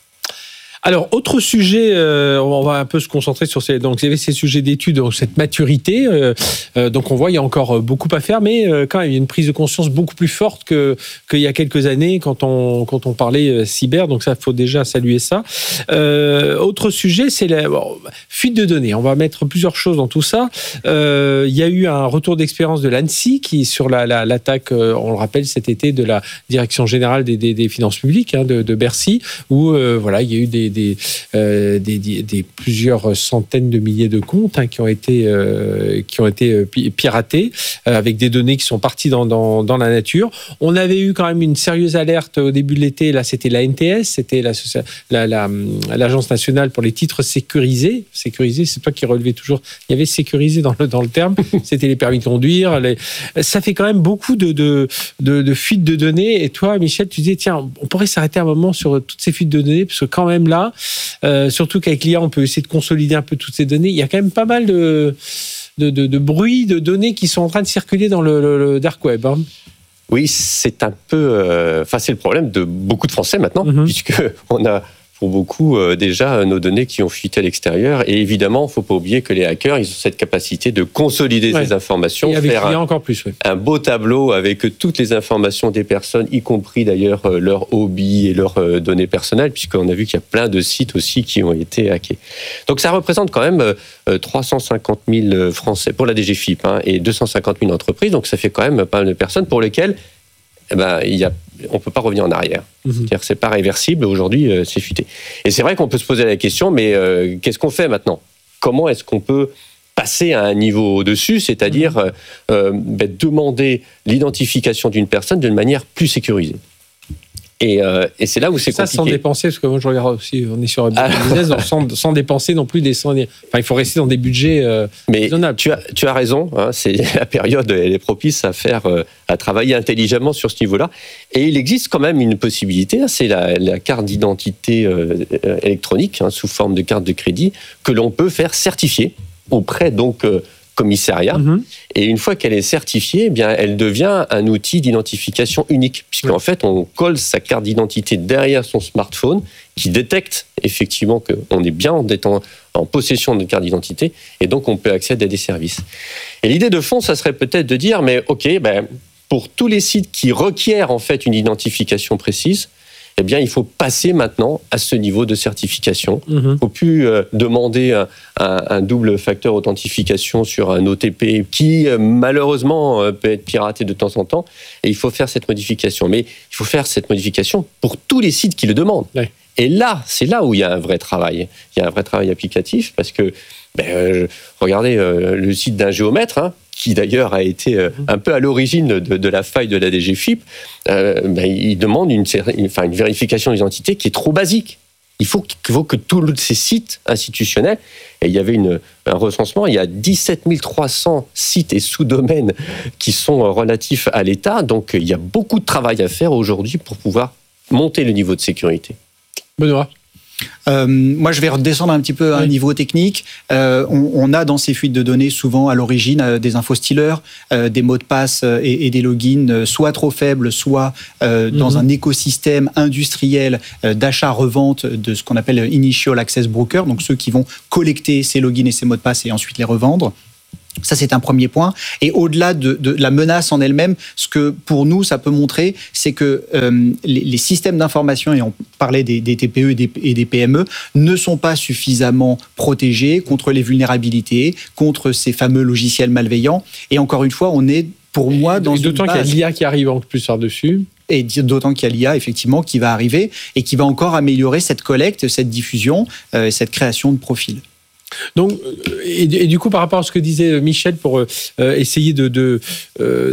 Alors, autre sujet, euh, on va un peu se concentrer sur ces, donc, ces sujets d'études, donc cette maturité. Euh, euh, donc, on voit, il y a encore beaucoup à faire, mais euh, quand même, il y a une prise de conscience beaucoup plus forte que, qu'il y a quelques années quand on, quand on parlait euh, cyber. Donc, ça, il faut déjà saluer ça. Euh, autre sujet, c'est la bon, fuite de données. On va mettre plusieurs choses dans tout ça. Euh, il y a eu un retour d'expérience de l'ANSSI qui, sur la, la, l'attaque, euh, on le rappelle, cet été, de la Direction Générale des, des, des Finances Publiques, hein, de, de Bercy, où, euh, voilà, il y a eu des Des, euh, des, des, des plusieurs centaines de milliers de comptes hein, qui ont été, euh, qui ont été piratés euh, avec des données qui sont parties dans, dans, dans la nature. On avait eu quand même une sérieuse alerte au début de l'été. Là, c'était l'A N T S, c'était la, la, la, l'Agence nationale pour les titres sécurisés. Sécurisés, c'est toi qui relevais toujours. Il y avait sécurisé dans le, dans le terme. C'était les permis de conduire. Les... Ça fait quand même beaucoup de, de, de, de fuites de données. Et toi, Michel, tu disais, tiens, on pourrait s'arrêter un moment sur toutes ces fuites de données parce que quand même là, Euh, surtout qu'avec l'I A, on peut essayer de consolider un peu toutes ces données. Il y a quand même pas mal de, de, de, de bruit, de données qui sont en train de circuler dans le, le, le dark web. Hein. Oui, c'est un peu... Euh, enfin, c'est le problème de beaucoup de Français maintenant, mm-hmm. puisqu'on a pour beaucoup euh, déjà nos données qui ont fuité à l'extérieur. Et évidemment, il ne faut pas oublier que les hackers, ils ont cette capacité de consolider ouais. ces informations, et avec faire un, encore plus, ouais. un beau tableau avec toutes les informations des personnes, y compris d'ailleurs euh, leurs hobbies et leurs euh, données personnelles, puisqu'on a vu qu'il y a plein de sites aussi qui ont été hackés. Donc ça représente quand même euh, trois cent cinquante mille Français pour la D G F I P hein, et deux cent cinquante mille entreprises. Donc ça fait quand même pas mal de personnes pour lesquelles eh ben, il y a, on ne peut pas revenir en arrière. Mmh. C'est-à-dire que ce n'est pas réversible, aujourd'hui, euh, c'est fuité. Et c'est vrai qu'on peut se poser la question, mais euh, qu'est-ce qu'on fait maintenant ? Comment est-ce qu'on peut passer à un niveau au-dessus, c'est-à-dire mmh. euh, ben, demander l'identification d'une personne d'une manière plus sécurisée ? Et, euh, et c'est là où c'est ça, compliqué. Ça sans dépenser, parce que moi je regarde aussi, on est sur un business, donc sans, sans dépenser non plus des cent. Enfin, il faut rester dans des budgets euh, mais raisonnables. Tu as, tu as raison, hein, c'est, la période elle est propice à faire, euh, à travailler intelligemment sur ce niveau-là. Et il existe quand même une possibilité, hein, c'est la, la carte d'identité euh, électronique, hein, sous forme de carte de crédit, que l'on peut faire certifier auprès donc. Euh, commissariat, mmh. et une fois qu'elle est certifiée, eh bien, elle devient un outil d'identification unique, puisqu'en mmh. fait, on colle sa carte d'identité derrière son smartphone, qui détecte effectivement qu'on est bien en, détend, en possession d'une carte d'identité, et donc on peut accéder à des services. Et l'idée de fond, ça serait peut-être de dire, mais ok, ben, pour tous les sites qui requièrent en fait une identification précise, eh bien, il faut passer maintenant à ce niveau de certification. Il mmh. ne faut plus euh, demander un, un, un double facteur authentification sur un O T P qui, euh, malheureusement, euh, peut être piraté de temps en temps. Et il faut faire cette modification. Mais il faut faire cette modification pour tous les sites qui le demandent. Oui. Et là, c'est là où il y a un vrai travail. Il y a un vrai travail applicatif parce que, ben, euh, regardez euh, le site d'un géomètre, hein, qui d'ailleurs a été euh, un peu à l'origine de, de la faille de la D G F I P, euh, ben, il demande une, une, enfin, une vérification d'identité qui est trop basique. Il faut, il faut que tous ces sites institutionnels, et il y avait une, un recensement, il y a dix-sept mille trois cents sites et sous-domaines qui sont relatifs à l'État, donc il y a beaucoup de travail à faire aujourd'hui pour pouvoir monter le niveau de sécurité. Benoît ? Euh, moi, je vais redescendre un petit peu à un oui. niveau technique. Euh, on, on a dans ces fuites de données souvent à l'origine euh, des infostealers, euh, des mots de passe euh, et, et des logins euh, soit trop faibles, soit euh, mm-hmm. dans un écosystème industriel euh, d'achat-revente de ce qu'on appelle Initial Access Broker, donc ceux qui vont collecter ces logins et ces mots de passe et ensuite les revendre. Ça, c'est un premier point. Et au-delà de, de la menace en elle-même, ce que pour nous, ça peut montrer, c'est que euh, les, les systèmes d'information, et on parlait des, des T P E et des, et des P M E, ne sont pas suffisamment protégés contre les vulnérabilités, contre ces fameux logiciels malveillants. Et encore une fois, on est, pour moi, dans et d'autant une base... qu'il y a l'I A qui arrive en plus par-dessus. Et d'autant qu'il y a l'I A, effectivement, qui va arriver et qui va encore améliorer cette collecte, cette diffusion, euh, cette création de profils. Donc, et, et du coup, par rapport à ce que disait Michel, pour euh, essayer de, de, euh,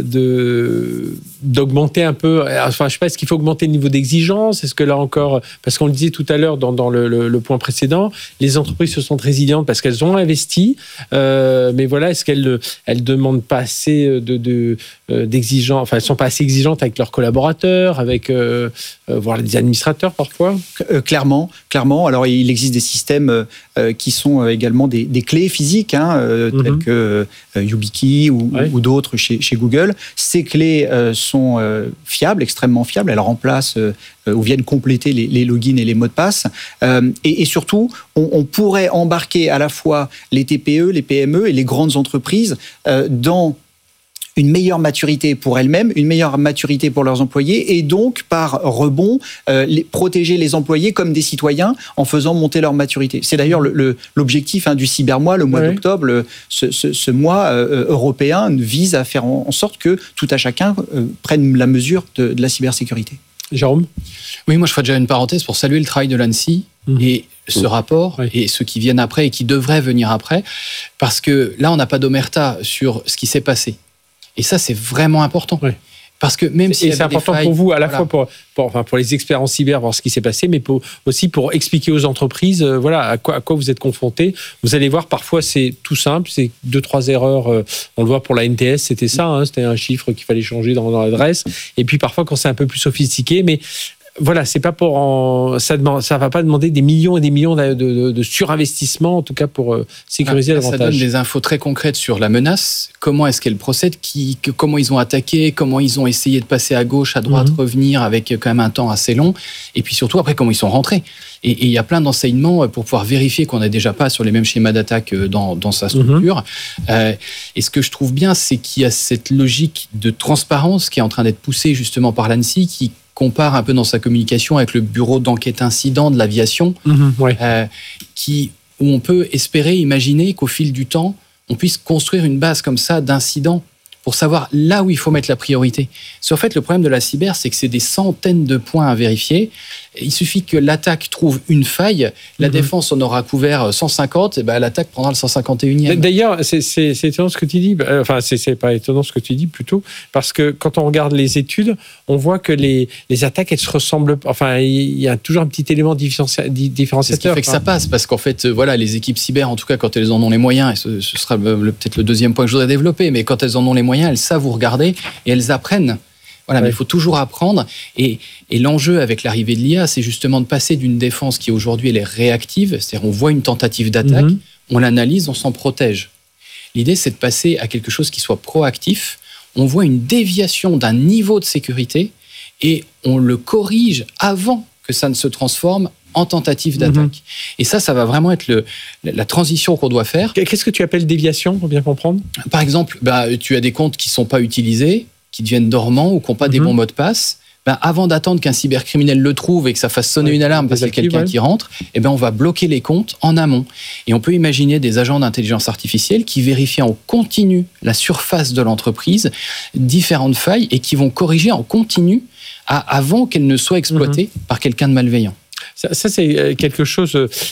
de, d'augmenter un peu, enfin, je sais pas, est-ce qu'il faut augmenter le niveau d'exigence ? Est-ce que là encore, parce qu'on le disait tout à l'heure dans, dans le, le, le point précédent, les entreprises se sentent résilientes parce qu'elles ont investi, euh, mais voilà, est-ce qu'elles elles demandent pas assez de, de, d'exigeants, enfin, elles sont pas assez exigeantes avec leurs collaborateurs, avec, euh, euh, voire les administrateurs parfois ? euh, Clairement, clairement. Alors, il existe des systèmes euh, qui sont également Des, des clés physiques, hein, euh, mm-hmm. telles que euh, YubiKey ou, ouais. ou d'autres chez, chez Google. Ces clés euh, sont euh, fiables, extrêmement fiables. Elles remplacent euh, ou viennent compléter les, les logins et les mots de passe. Euh, et, et surtout, on, on pourrait embarquer à la fois les T P E, les P M E et les grandes entreprises euh, dans une meilleure maturité pour elles-mêmes, une meilleure maturité pour leurs employés, et donc, par rebond, euh, les, protéger les employés comme des citoyens en faisant monter leur maturité. C'est d'ailleurs le, le, l'objectif hein, du cybermois, le mois oui. d'octobre. Le, ce, ce, ce mois euh, européen vise à faire en, en sorte que tout à chacun euh, prenne la mesure de, de la cybersécurité. Jérôme ? Oui, moi je ferai déjà une parenthèse pour saluer le travail de l'ANSSI mmh. et ce mmh. rapport oui. et ceux qui viennent après et qui devraient venir après, parce que là, on n'a pas d'omerta sur ce qui s'est passé. Et ça, c'est vraiment important. Oui. Parce que même si c'est important failles, pour vous, à la voilà. fois pour, pour, enfin pour les experts en cyber, voir ce qui s'est passé, mais pour, aussi pour expliquer aux entreprises euh, voilà, à quoi, à quoi vous êtes confrontés. Vous allez voir, parfois, c'est tout simple, c'est deux, trois erreurs. Euh, on le voit pour la N T S, c'était ça, hein, c'était un chiffre qu'il fallait changer dans, dans l'adresse. Et puis parfois, quand c'est un peu plus sophistiqué, mais... Voilà, c'est pas pour en, ça demande, ça va pas demander des millions et des millions de, de, de surinvestissement, en tout cas pour euh, sécuriser ah, davantage. Ça donne des infos très concrètes sur la menace, comment est-ce qu'elle procède, qui, que, comment ils ont attaqué, comment ils ont essayé de passer à gauche, à droite, mm-hmm. revenir avec quand même un temps assez long, et puis surtout après comment ils sont rentrés. Et il y a plein d'enseignements pour pouvoir vérifier qu'on n'est déjà pas sur les mêmes schémas d'attaque dans, dans sa structure. Mm-hmm. Euh, et ce que je trouve bien, c'est qu'il y a cette logique de transparence qui est en train d'être poussée justement par l'ANSSI, qui compare un peu dans sa communication avec le bureau d'enquête incident de l'aviation, mmh, ouais. euh, qui, où on peut espérer, imaginer qu'au fil du temps, on puisse construire une base comme ça d'incidents pour savoir là où il faut mettre la priorité. C'est en fait le problème de la cyber, c'est que c'est des centaines de points à vérifier. Il suffit que l'attaque trouve une faille, la mmh. défense en aura couvert cent cinquante, et ben l'attaque prendra le cent cinquante et unième. D'ailleurs, c'est, c'est, c'est étonnant ce que tu dis, enfin c'est, c'est pas étonnant ce que tu dis plutôt, parce que quand on regarde les études, on voit que les, les attaques, elles se ressemblent, enfin il y a toujours un petit élément différenciateur. C'est ce qui fait que ça passe, parce qu'en fait, voilà, les équipes cyber, en tout cas quand elles en ont les moyens, et ce, ce sera le, peut-être le deuxième point que je voudrais développer, mais quand elles en ont les moyens, elles savent vous regarder et elles apprennent. Voilà, ouais. Mais il faut toujours apprendre. Et, et l'enjeu avec l'arrivée de l'I A, c'est justement de passer d'une défense qui aujourd'hui elle est réactive, c'est-à-dire on voit une tentative d'attaque, mm-hmm. on l'analyse, on s'en protège. L'idée, c'est de passer à quelque chose qui soit proactif. On voit une déviation d'un niveau de sécurité et on le corrige avant que ça ne se transforme en tentative d'attaque. Mm-hmm. Et ça, ça va vraiment être le, la transition qu'on doit faire. Qu'est-ce que tu appelles déviation, pour bien comprendre ? Par exemple, bah, tu as des comptes qui ne sont pas utilisés, qui deviennent dormants ou qui n'ont pas mm-hmm. des bons mots de passe. Ben, avant d'attendre qu'un cybercriminel le trouve et que ça fasse sonner ouais, une alarme parce qu'il y a quelqu'un ouais. qui rentre, eh ben on va bloquer les comptes en amont. Et on peut imaginer des agents d'intelligence artificielle qui vérifient en continu la surface de l'entreprise, différentes failles, et qui vont corriger en continu à, avant qu'elles ne soient exploitées mm-hmm. par quelqu'un de malveillant. Ça, ça, c'est quelque chose,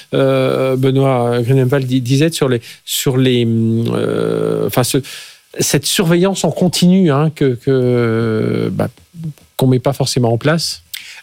euh, Benoît Grunewald disait sur les... Sur les euh, enfin, ce, cette surveillance en continu hein, que, que, bah, qu'on ne met pas forcément en place.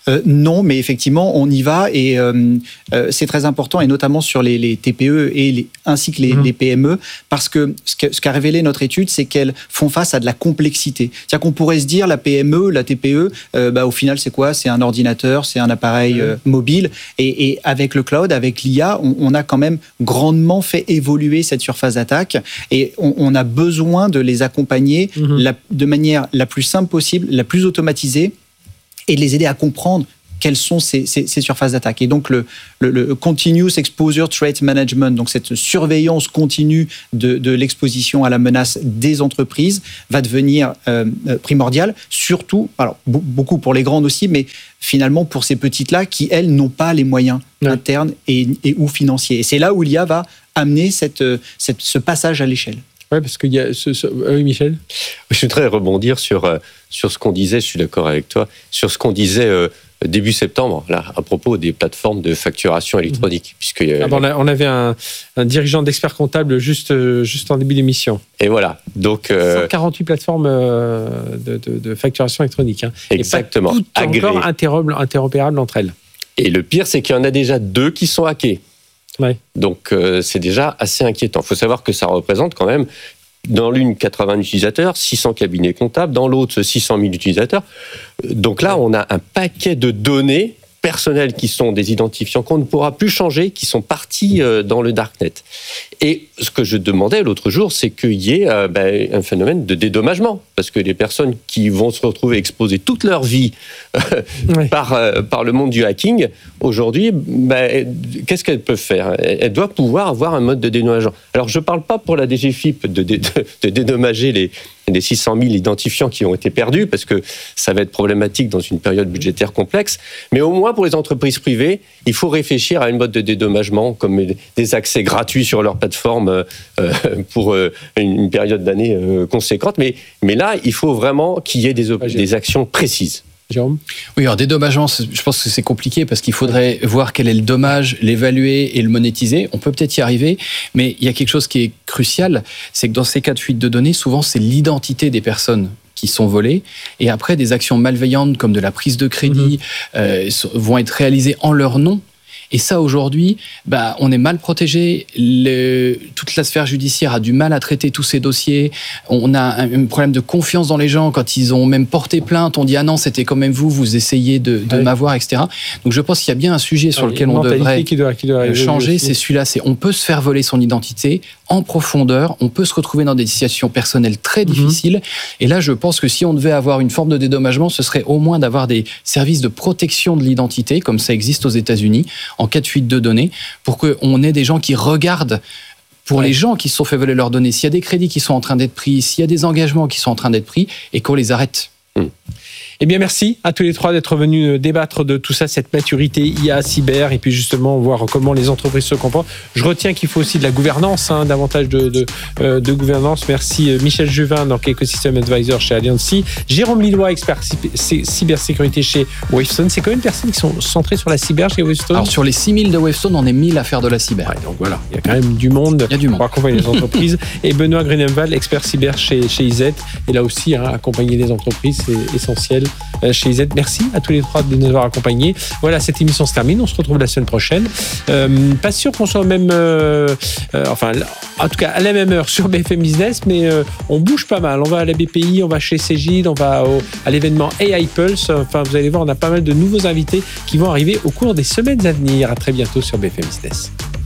euh, Non, mais effectivement, on y va et euh, euh, c'est très important, et notamment sur les, les T P E et les, ainsi que les, mmh. les P M E, parce que ce, que ce qu'a révélé notre étude, c'est qu'elles font face à de la complexité. C'est-à-dire qu'on pourrait se dire, la P M E, la T P E, euh, bah, au final, c'est quoi ? C'est un ordinateur, c'est un appareil euh, mobile. Et, et avec le cloud, avec l'I A, on, on a quand même grandement fait évoluer cette surface d'attaque et on, on a besoin de les accompagner mmh. la, de manière la plus simple possible, la plus automatisée, et de les aider à comprendre quelles sont ces, ces, ces surfaces d'attaque. Et donc, le, le, le Continuous Exposure Threat Management, donc cette surveillance continue de, de l'exposition à la menace des entreprises, va devenir euh, primordiale, surtout, alors beaucoup pour les grandes aussi, mais finalement pour ces petites-là qui, elles, n'ont pas les moyens ouais. internes et, et ou financiers. Et c'est là où l'I A va amener cette, cette, ce passage à l'échelle. Oui, parce qu'il y a ce, ce... Oui, Michel. Je voudrais rebondir sur, euh, sur ce qu'on disait, je suis d'accord avec toi, sur ce qu'on disait euh, début septembre, là, à propos des plateformes de facturation électronique. Mmh. Puisque, euh, ah bon, on avait un, un dirigeant d'expert comptable juste, juste en début d'émission. Et voilà. Donc, euh, cent quarante-huit plateformes euh, de, de, de facturation électronique. Hein. Exactement. Et pas toutes encore interopérables entre elles. Et le pire, c'est qu'il y en a déjà deux qui sont hackés. Ouais. Donc, euh, c'est déjà assez inquiétant. Il faut savoir que ça représente quand même, dans l'une, quatre-vingts utilisateurs, six cents cabinets comptables, dans l'autre, six cent mille utilisateurs. Donc là, on a un paquet de données personnelles qui sont des identifiants qu'on ne pourra plus changer, qui sont partis euh, dans le darknet. Et ce que je demandais l'autre jour, c'est qu'il y ait euh, ben, un phénomène de dédommagement, parce que les personnes qui vont se retrouver exposées toute leur vie euh, oui. par, euh, par le monde du hacking, aujourd'hui, ben, qu'est-ce qu'elles peuvent faire ? Elles doivent pouvoir avoir un mode de dédommagement. Alors, je ne parle pas pour la D G F I P de, de, de dédommager les, les six cent mille identifiants qui ont été perdus, parce que ça va être problématique dans une période budgétaire complexe, mais au moins pour les entreprises privées, il faut réfléchir à une mode de dédommagement, comme des accès gratuits sur leur plateforme euh, pour euh, une période d'année euh, conséquente. Mais, mais là, il faut vraiment qu'il y ait des, op- des actions précises. Jérôme ? Oui, alors dédommagement, je pense que c'est compliqué parce qu'il faudrait voir quel est le dommage, l'évaluer et le monétiser. On peut peut-être y arriver, mais il y a quelque chose qui est crucial, c'est que dans ces cas de fuite de données, souvent c'est l'identité des personnes qui sont volées, et après des actions malveillantes comme de la prise de crédit mmh. euh, vont être réalisées en leur nom. Et ça, aujourd'hui, bah, on est mal protégé. Le, toute la sphère judiciaire a du mal à traiter tous ces dossiers. On a un, un problème de confiance dans les gens. Quand ils ont même porté plainte, on dit « Ah non, c'était quand même vous, vous essayez de, de oui. m'avoir, et cetera » Donc, je pense qu'il y a bien un sujet sur ah, lequel on devrait qui doit, qui doit changer. C'est celui-là. C'est on peut se faire voler son identité en profondeur. On peut se retrouver dans des situations personnelles très difficiles. Mm-hmm. Et là, je pense que si on devait avoir une forme de dédommagement, ce serait au moins d'avoir des services de protection de l'identité, comme ça existe aux États-Unis, en cas de fuite de données, pour qu'on ait des gens qui regardent pour ouais. les gens qui se sont fait voler leurs données, s'il y a des crédits qui sont en train d'être pris, s'il y a des engagements qui sont en train d'être pris, et qu'on les arrête. Mmh. Eh bien, merci à tous les trois d'être venus débattre de tout ça, cette maturité I A, cyber, et puis justement voir comment les entreprises se comportent. Je retiens qu'il faut aussi de la gouvernance, hein, davantage de, de, euh, de gouvernance. Merci Michel Juvin, donc Ecosystem Advisor chez Alliancy. Jérôme Lillois, expert c- cybersécurité chez Wavestone. C'est combien de personnes qui sont centrées sur la cyber chez Wavestone ? Alors, sur les six mille de Wavestone, on est mille à faire de la cyber. Ouais, donc voilà, il y a quand même du monde, il y a du monde pour accompagner les entreprises. Et Benoît Grunemwald, expert cyber chez, chez I Z. Et là aussi, hein, accompagner les entreprises, c'est essentiel chez I Z. Merci à tous les trois de nous avoir accompagnés. Voilà, cette émission se termine. On se retrouve la semaine prochaine. Euh, pas sûr qu'on soit même, euh, euh, enfin, en tout cas à la même heure sur B F M Business, mais euh, on bouge pas mal. On va à la B P I, on va chez Cegid, on va au, à l'événement A I Pulse. Enfin, vous allez voir, on a pas mal de nouveaux invités qui vont arriver au cours des semaines à venir. À très bientôt sur B F M Business.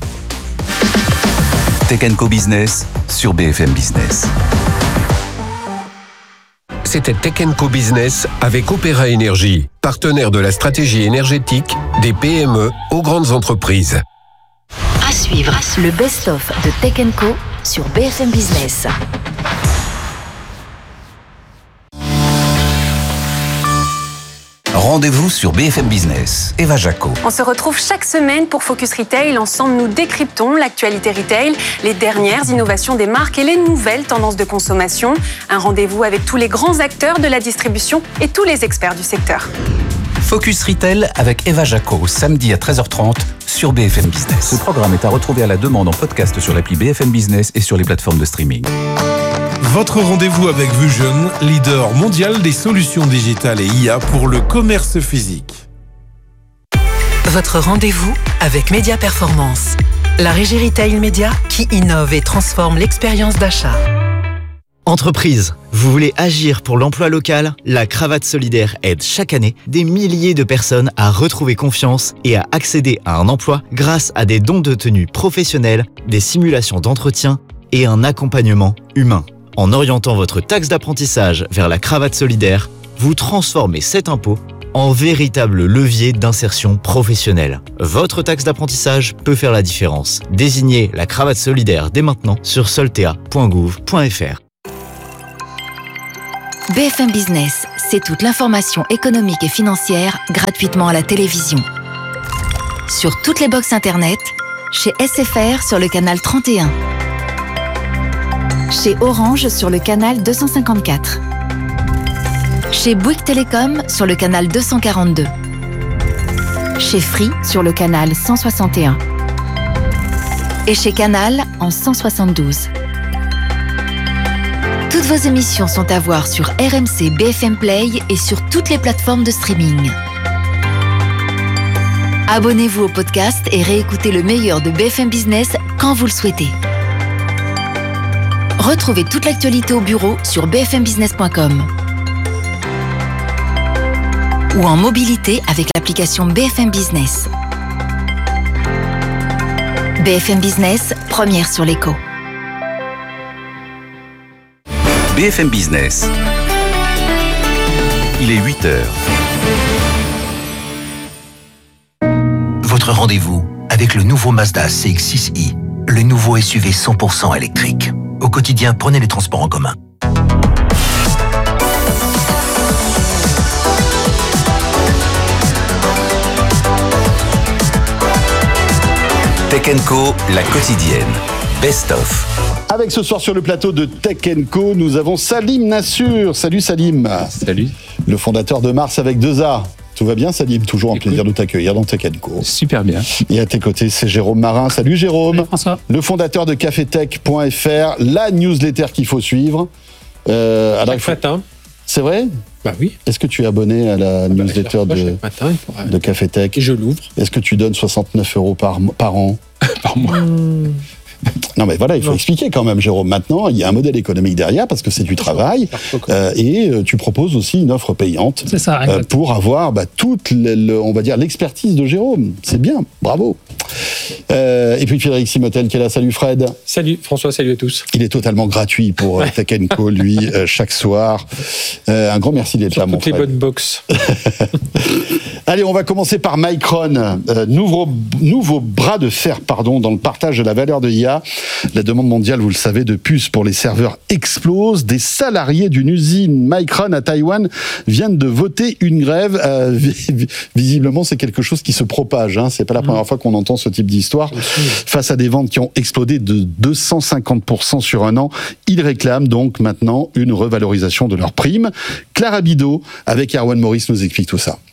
Tech and Co Business sur B F M Business. C'était Tech and Co Business avec Opéra Énergie, partenaire de la stratégie énergétique des P M E aux grandes entreprises. À suivre, le best-of de Tech and Co sur B F M Business. Rendez-vous sur B F M Business. Eva Jaco. On se retrouve chaque semaine pour Focus Retail. Ensemble, nous décryptons l'actualité retail, les dernières innovations des marques et les nouvelles tendances de consommation. Un rendez-vous avec tous les grands acteurs de la distribution et tous les experts du secteur. Focus Retail avec Eva Jaco, samedi à treize heures trente sur B F M Business. Ce programme est à retrouver à la demande en podcast sur l'appli B F M Business et sur les plateformes de streaming. Votre rendez-vous avec Vusion, leader mondial des solutions digitales et I A pour le commerce physique. Votre rendez-vous avec Média Performance, la régie retail média qui innove et transforme l'expérience d'achat. Entreprise, vous voulez agir pour l'emploi local? La Cravate Solidaire aide chaque année des milliers de personnes à retrouver confiance et à accéder à un emploi grâce à des dons de tenue professionnels, des simulations d'entretien et un accompagnement humain. En orientant votre taxe d'apprentissage vers la Cravate Solidaire, vous transformez cet impôt en véritable levier d'insertion professionnelle. Votre taxe d'apprentissage peut faire la différence. Désignez la Cravate Solidaire dès maintenant sur soltea point gouv point f r. B F M Business, c'est toute l'information économique et financière gratuitement à la télévision. Sur toutes les box internet, chez S F R sur le canal trente et un, chez Orange sur le canal deux cent cinquante-quatre, chez Bouygues Télécom sur le canal deux cent quarante-deux, chez Free sur le canal cent soixante et un et chez Canal en cent soixante-douze. Toutes vos émissions sont à voir sur R M C B F M Play et sur toutes les plateformes de streaming. Abonnez-vous au podcast et réécoutez le meilleur de B F M Business quand vous le souhaitez. Retrouvez toute l'actualité au bureau sur b f m business point com ou en mobilité avec l'application B F M Business. B F M Business, première sur l'écho. B F M Business. Il est huit heures. Votre rendez-vous avec le nouveau Mazda C X six i, le nouveau S U V cent pour cent électrique. Au quotidien, prenez les transports en commun. Tech and Co, la quotidienne. Best of. Avec ce soir sur le plateau de Tech and Co, nous avons Salim Nassur. Salut Salim. Salut. Le fondateur de Mars avec deux A. Tout va bien Salim? Toujours un plaisir de t'accueillir dans Tech and Co. Super bien. Et à tes côtés, c'est Jérôme Marin. Salut Jérôme. Salut François. Le fondateur de cafetech point f r, la newsletter qu'il faut suivre. Euh, chaque faut... matin. C'est vrai? Bah oui. Est-ce que tu es abonné à la ah newsletter bah, de, matin, pourra... de Cafetech? Et je l'ouvre. Est-ce que tu donnes soixante-neuf euros par, par an? Par mois. Mmh. Non mais voilà, il faut non. expliquer quand même, Jérôme. Maintenant, il y a un modèle économique derrière parce que c'est du travail euh, et euh, tu proposes aussi une offre payante c'est ça, euh, pour avoir bah, toute, le, le, on va dire, l'expertise de Jérôme. C'est bien, bravo. Euh, et puis Frédéric Simotel qui est là. Salut Fred. Salut François, salut à tous. Il est totalement gratuit pour euh, Tech and Co, lui, euh, chaque soir. Euh, un grand merci d'être Sur là, mon Fred. Toutes les bonnes box. Allez, on va commencer par Micron, euh, nouveau, nouveau bras de fer pardon, dans le partage de la valeur de I A. La demande mondiale, vous le savez, de puces pour les serveurs explose. Des salariés d'une usine Micron à Taïwan viennent de voter une grève. Euh, visiblement, c'est quelque chose qui se propage. Hein. C'est pas la première mmh. fois qu'on entend ce type d'histoire. Face à des ventes qui ont explosé de deux cent cinquante pour cent sur un an, ils réclament donc maintenant une revalorisation de leurs primes. Clara Bidot, avec Erwan Maurice, nous explique tout ça.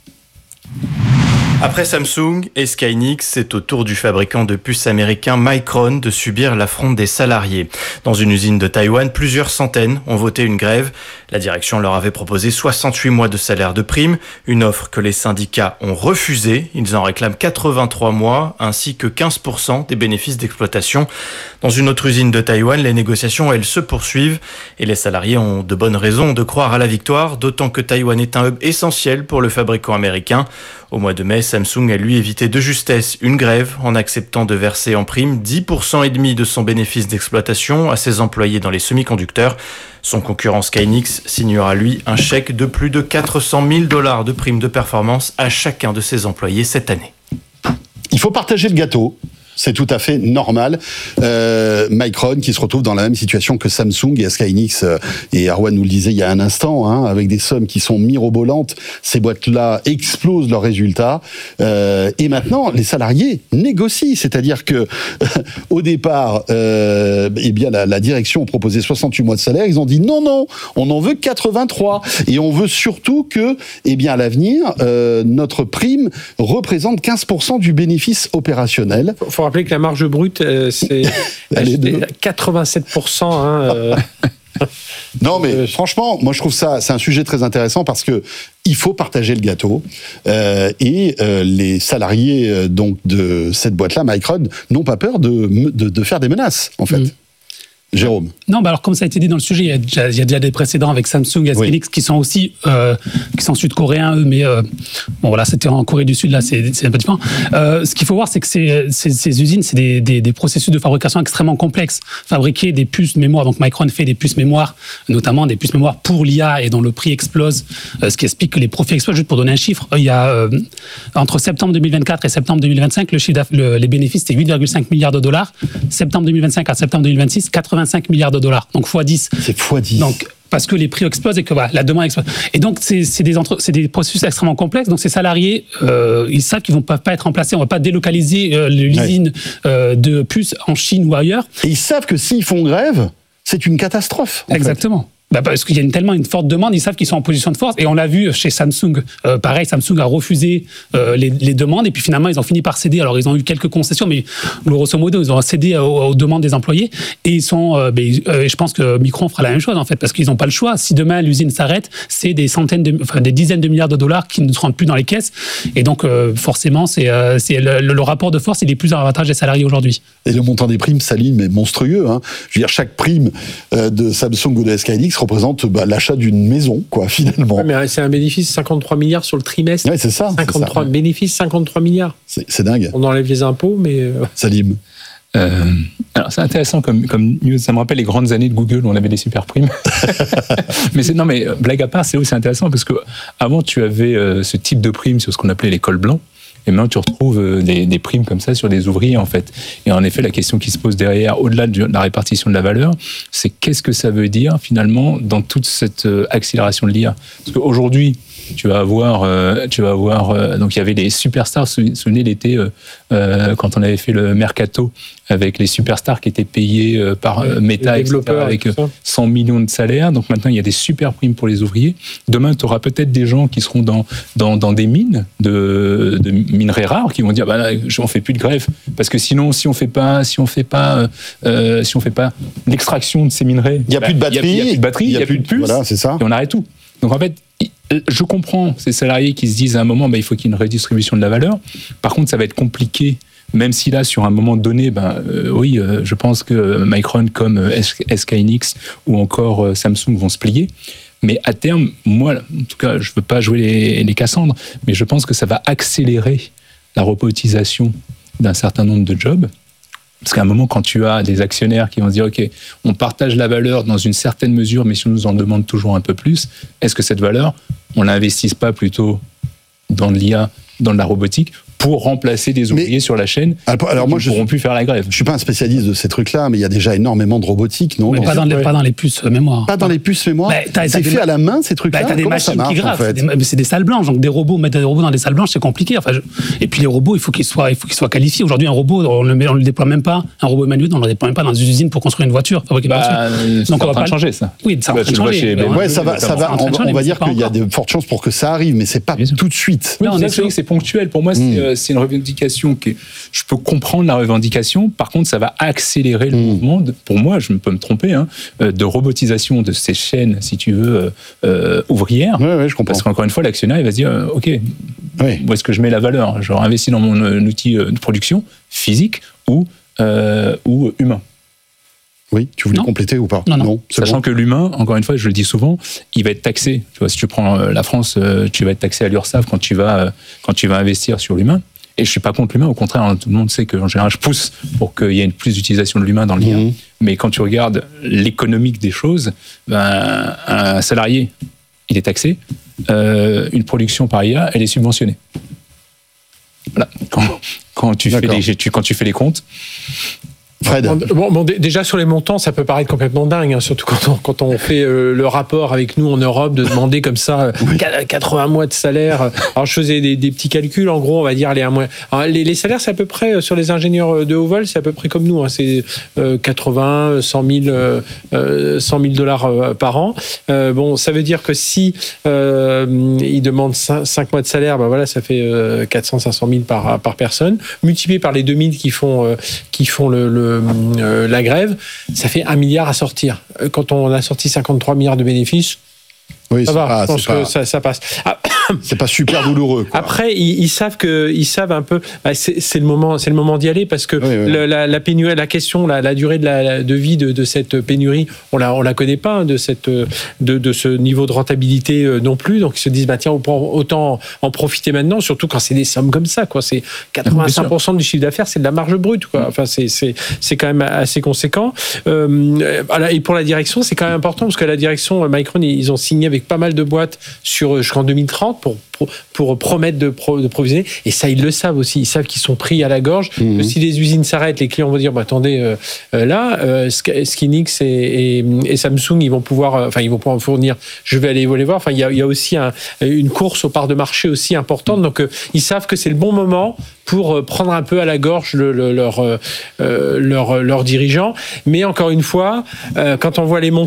Après Samsung et Skynix, c'est au tour du fabricant de puces américain Micron de subir l'affront des salariés. Dans une usine de Taïwan, plusieurs centaines ont voté une grève. La direction leur avait proposé soixante-huit mois de salaire de prime, une offre que les syndicats ont refusée. Ils en réclament quatre-vingt-trois mois, ainsi que quinze pour cent des bénéfices d'exploitation. Dans une autre usine de Taïwan, les négociations, elles, se poursuivent et les salariés ont de bonnes raisons de croire à la victoire, d'autant que Taïwan est un hub essentiel pour le fabricant américain. Au mois de mai, Samsung a lui évité de justesse une grève en acceptant de verser en prime dix pour cent et demi de son bénéfice d'exploitation à ses employés dans les semi-conducteurs. Son concurrent Skynix signera lui un chèque de plus de quatre cent mille dollars de prime de performance à chacun de ses employés cette année. Il faut partager le gâteau. C'est tout à fait normal. Euh, Micron qui se retrouve dans la même situation que Samsung et Skynix, euh, et Erwan nous le disait il y a un instant, hein, avec des sommes qui sont mirobolantes, ces boîtes-là explosent leurs résultats. Euh, et maintenant, les salariés négocient, c'est-à-dire que euh, au départ, euh, eh bien la, la direction proposait soixante-huit mois de salaire. Ils ont dit non, non, on en veut quatre-vingt-trois, et on veut surtout que, eh bien à l'avenir, euh, notre prime représente quinze pour cent du bénéfice opérationnel. Il faut rappeler que la marge brute, euh, c'est de... quatre-vingt-sept pour cent. Hein, euh... Non, mais euh, franchement, moi je trouve ça, c'est un sujet très intéressant parce que il faut partager le gâteau euh, et euh, les salariés euh, donc de cette boîte-là, Micron, n'ont pas peur de, de, de faire des menaces, en fait. Mmh. Jérôme. Non, bah alors comme ça a été dit dans le sujet, il y a déjà, il y a déjà des précédents avec Samsung et S K Hynix oui. qui sont aussi euh, qui sont sud-coréens eux, mais euh, bon voilà, c'était en Corée du Sud là, c'est, c'est un peu différent. Euh, ce qu'il faut voir, c'est que ces, ces, ces usines, c'est des, des, des processus de fabrication extrêmement complexes. Fabriquer des puces mémoire, donc Micron fait des puces mémoire, notamment des puces mémoire pour l'I A et dont le prix explose, euh, ce qui explique que les profits explosent. Juste pour donner un chiffre, il y a euh, entre septembre deux mille vingt-quatre et septembre deux mille vingt-cinq, le chiffre le, les bénéfices c'était huit virgule cinq milliards de dollars. Septembre deux mille vingt-cinq à septembre deux mille vingt-six, quatre-vingt-cinq milliards de dollars, donc fois dix. C'est fois dix. Donc, parce que les prix explosent et que voilà, la demande explose. Et donc, c'est, c'est, des, entre, c'est des processus extrêmement complexes. Donc, ces salariés, euh, ils savent qu'ils ne vont pas, pas être remplacés. On ne va pas délocaliser euh, l'usine ouais. euh, de puces en Chine ou ailleurs. Et ils savent que s'ils font grève, c'est une catastrophe. Exactement. Fait. Bah parce qu'il y a une, tellement une forte demande, ils savent qu'ils sont en position de force. Et on l'a vu chez Samsung. Euh, pareil, Samsung a refusé euh, les, les demandes et puis finalement, ils ont fini par céder. Alors, ils ont eu quelques concessions, mais grosso modo, ils ont cédé aux, aux demandes des employés. Et ils sont, euh, ben, euh, je pense que Micron fera la même chose en fait, parce qu'ils n'ont pas le choix. Si demain l'usine s'arrête, c'est des centaines, de, enfin des dizaines de milliards de dollars qui ne se rendent plus dans les caisses. Et donc, euh, forcément, c'est, euh, c'est le, le, le rapport de force, il est plus en avantage des salariés aujourd'hui. Et le montant des primes, Salim, est monstrueux. Hein. Je veux dire, chaque prime euh, de Samsung ou de S K Hynix représente bah, l'achat d'une maison, quoi, finalement. Ouais, mais c'est un bénéfice cinquante-trois milliards sur le trimestre. Ouais, c'est ça. cinquante-trois c'est ça. Bénéfice cinquante-trois milliards. C'est, c'est dingue. On enlève les impôts, mais. Euh... Salim. Euh, alors c'est intéressant comme, comme news, ça me rappelle les grandes années de Google où on avait des super primes. mais c'est, non mais blague à part, c'est aussi intéressant parce que avant tu avais euh, ce type de primes sur ce qu'on appelait les cols blancs. Et maintenant, tu retrouves des, des primes comme ça sur des ouvriers, en fait. Et en effet, la question qui se pose derrière, au-delà de la répartition de la valeur, c'est qu'est-ce que ça veut dire, finalement, dans toute cette accélération de l'I A. Parce qu'aujourd'hui, tu vas avoir, euh, tu vas avoir euh, donc il y avait les superstars, vous vous souvenez l'été, euh, euh, quand on avait fait le Mercato, avec les superstars qui étaient payés euh, par euh, Meta, et cetera, avec cent millions de salaires. Donc maintenant, il y a des super primes pour les ouvriers. Demain, tu auras peut-être des gens qui seront dans, dans, dans des mines, de, de minerais rares, qui vont dire, bah là, on fait plus de grève. Parce que sinon, si on fait pas, si on fait pas, euh, si on fait pas l'extraction de ces minerais, il n'y a bah, plus de batterie, il n'y a, a plus de batterie, il n'y a, a plus de puces, voilà, c'est ça. Et on arrête tout. Donc en fait, je comprends ces salariés qui se disent à un moment, bah, il faut qu'il y ait une redistribution de la valeur. Par contre, ça va être compliqué, même si là, sur un moment donné, ben, euh, oui, euh, je pense que Micron comme euh, S K Hynix ou encore euh, Samsung vont se plier. Mais à terme, moi, en tout cas, je ne veux pas jouer les, les Cassandres, mais je pense que ça va accélérer la robotisation d'un certain nombre de jobs. Parce qu'à un moment, quand tu as des actionnaires qui vont se dire « Ok, on partage la valeur dans une certaine mesure, mais si on nous en demande toujours un peu plus, est-ce que cette valeur, on l'investisse pas plutôt dans de l'I A, dans de la robotique, pour remplacer des ouvriers mais, sur la chaîne alors, alors moi, qui ne pourront plus faire la grève ?» Je suis pas un spécialiste de ces trucs-là, mais il y a déjà énormément de robotique, non? Mais pas dans, les, pas dans les puces mémoire. Pas dans les puces mémoire bah, t'as, t'as C'est fait ma... à la main, ces trucs-là? Bah, t'as des Comment machines marche, qui gravent, en fait c'est, des, c'est des salles blanches, donc des robots, mettre des robots dans des salles blanches, c'est compliqué. Enfin, je... Et puis les robots, il faut qu'ils soient, il faut qu'ils soient qualifiés. Aujourd'hui, un robot, on le, on le déploie même pas, un robot manuel, on le déploie même pas dans une usine pour construire une voiture, fabriquer une bah, voiture. Donc on va en train de changer, ça. Oui, ça va en train de changer. Ouais, ça va, ça va. On va dire qu'il y a de fortes chances pour que ça arrive, mais c'est pas tout de suite. C'est ponctuel. Pour moi, c'est une revendication qui est... Je peux comprendre la revendication, par contre, ça va accélérer le mmh. mouvement, de, pour moi, je peux me tromper, hein, de robotisation de ces chaînes, si tu veux, euh, ouvrières. Ouais, ouais, je comprends. Parce qu'encore une fois, l'actionnaire, il va se dire, euh, OK, ouais. où est-ce que je mets la valeur? Je réinvestis dans mon euh, outil de production physique ou, euh, ou humain. Oui, tu voulais non. compléter ou pas? Non, non. non Sachant bon. que l'humain, encore une fois, je le dis souvent, il va être taxé. Tu vois, si tu prends la France, tu vas être taxé à l'URSSAF quand tu vas, quand tu vas investir sur l'humain. Et je suis pas contre l'humain, au contraire, hein, tout le monde sait qu'en général, je pousse pour qu'il y ait une plus d'utilisation de l'humain dans l'I A. Mmh. Mais quand tu regardes l'économique des choses, ben, un salarié, il est taxé. Euh, une production par I A, elle est subventionnée. Voilà. Quand, quand, tu fais les, tu, quand tu fais les comptes... Fred. Bon, bon, déjà sur les montants, ça peut paraître complètement dingue, hein, surtout quand on, quand on fait euh, le rapport avec nous en Europe, de demander comme ça oui. quatre-vingts mois de salaire. Alors je faisais des, des petits calculs, en gros, on va dire les un mois. Alors, les, les salaires, c'est à peu près sur les ingénieurs de haut vol, c'est à peu près comme nous, hein, c'est euh, quatre-vingts, cent mille dollars euh, par an. Euh, bon, ça veut dire que si euh, ils demandent cinq mois de salaire, ben voilà, ça fait euh, quatre cents, cinq cent mille par par personne, multiplié par les deux mille qui font euh, qui font le, le euh, euh, la grève, ça fait un milliard à sortir. Quand on a sorti cinquante-trois milliards de bénéfices, oui, ça va, pas, je pense pas, que ça, ça passe. Ah, c'est pas super douloureux, quoi. Après, ils, ils savent que, ils savent un peu. Bah, c'est, c'est le moment, c'est le moment d'y aller parce que oui, oui. Le, la, la pénurie, la question, la, la durée de, la, de vie de, de cette pénurie, on la, on la connaît pas hein, de cette, de, de ce niveau de rentabilité euh, non plus. Donc ils se disent, bah tiens, on peut autant en profiter maintenant, surtout quand c'est des sommes comme ça, quoi. C'est quatre-vingt-cinq pour cent du chiffre d'affaires, c'est de la marge brute, quoi. Enfin, c'est, c'est, c'est quand même assez conséquent. Euh, voilà. Et pour la direction, c'est quand même important parce que la direction, Micron, ils ont signé avec pas mal de boîtes sur jusqu'en deux mille trente pour Pour, pour promettre de, pro, de provisionner. Et ça, ils le savent aussi. Ils savent qu'ils sont pris à la gorge. Mmh. Que si les usines s'arrêtent, les clients vont dire bah, attendez, euh, euh, là, euh, Skinix et, et, et Samsung, ils vont pouvoir, euh, enfin, ils vont pouvoir me fournir. Je vais aller les voir. Enfin, il y a, il y a aussi un, une course aux parts de marché aussi importante. Donc, euh, ils savent que c'est le bon moment pour euh, prendre un peu à la gorge le, le, leur, euh, leur, leur dirigeant. Mais encore une fois, euh, quand on voit les montants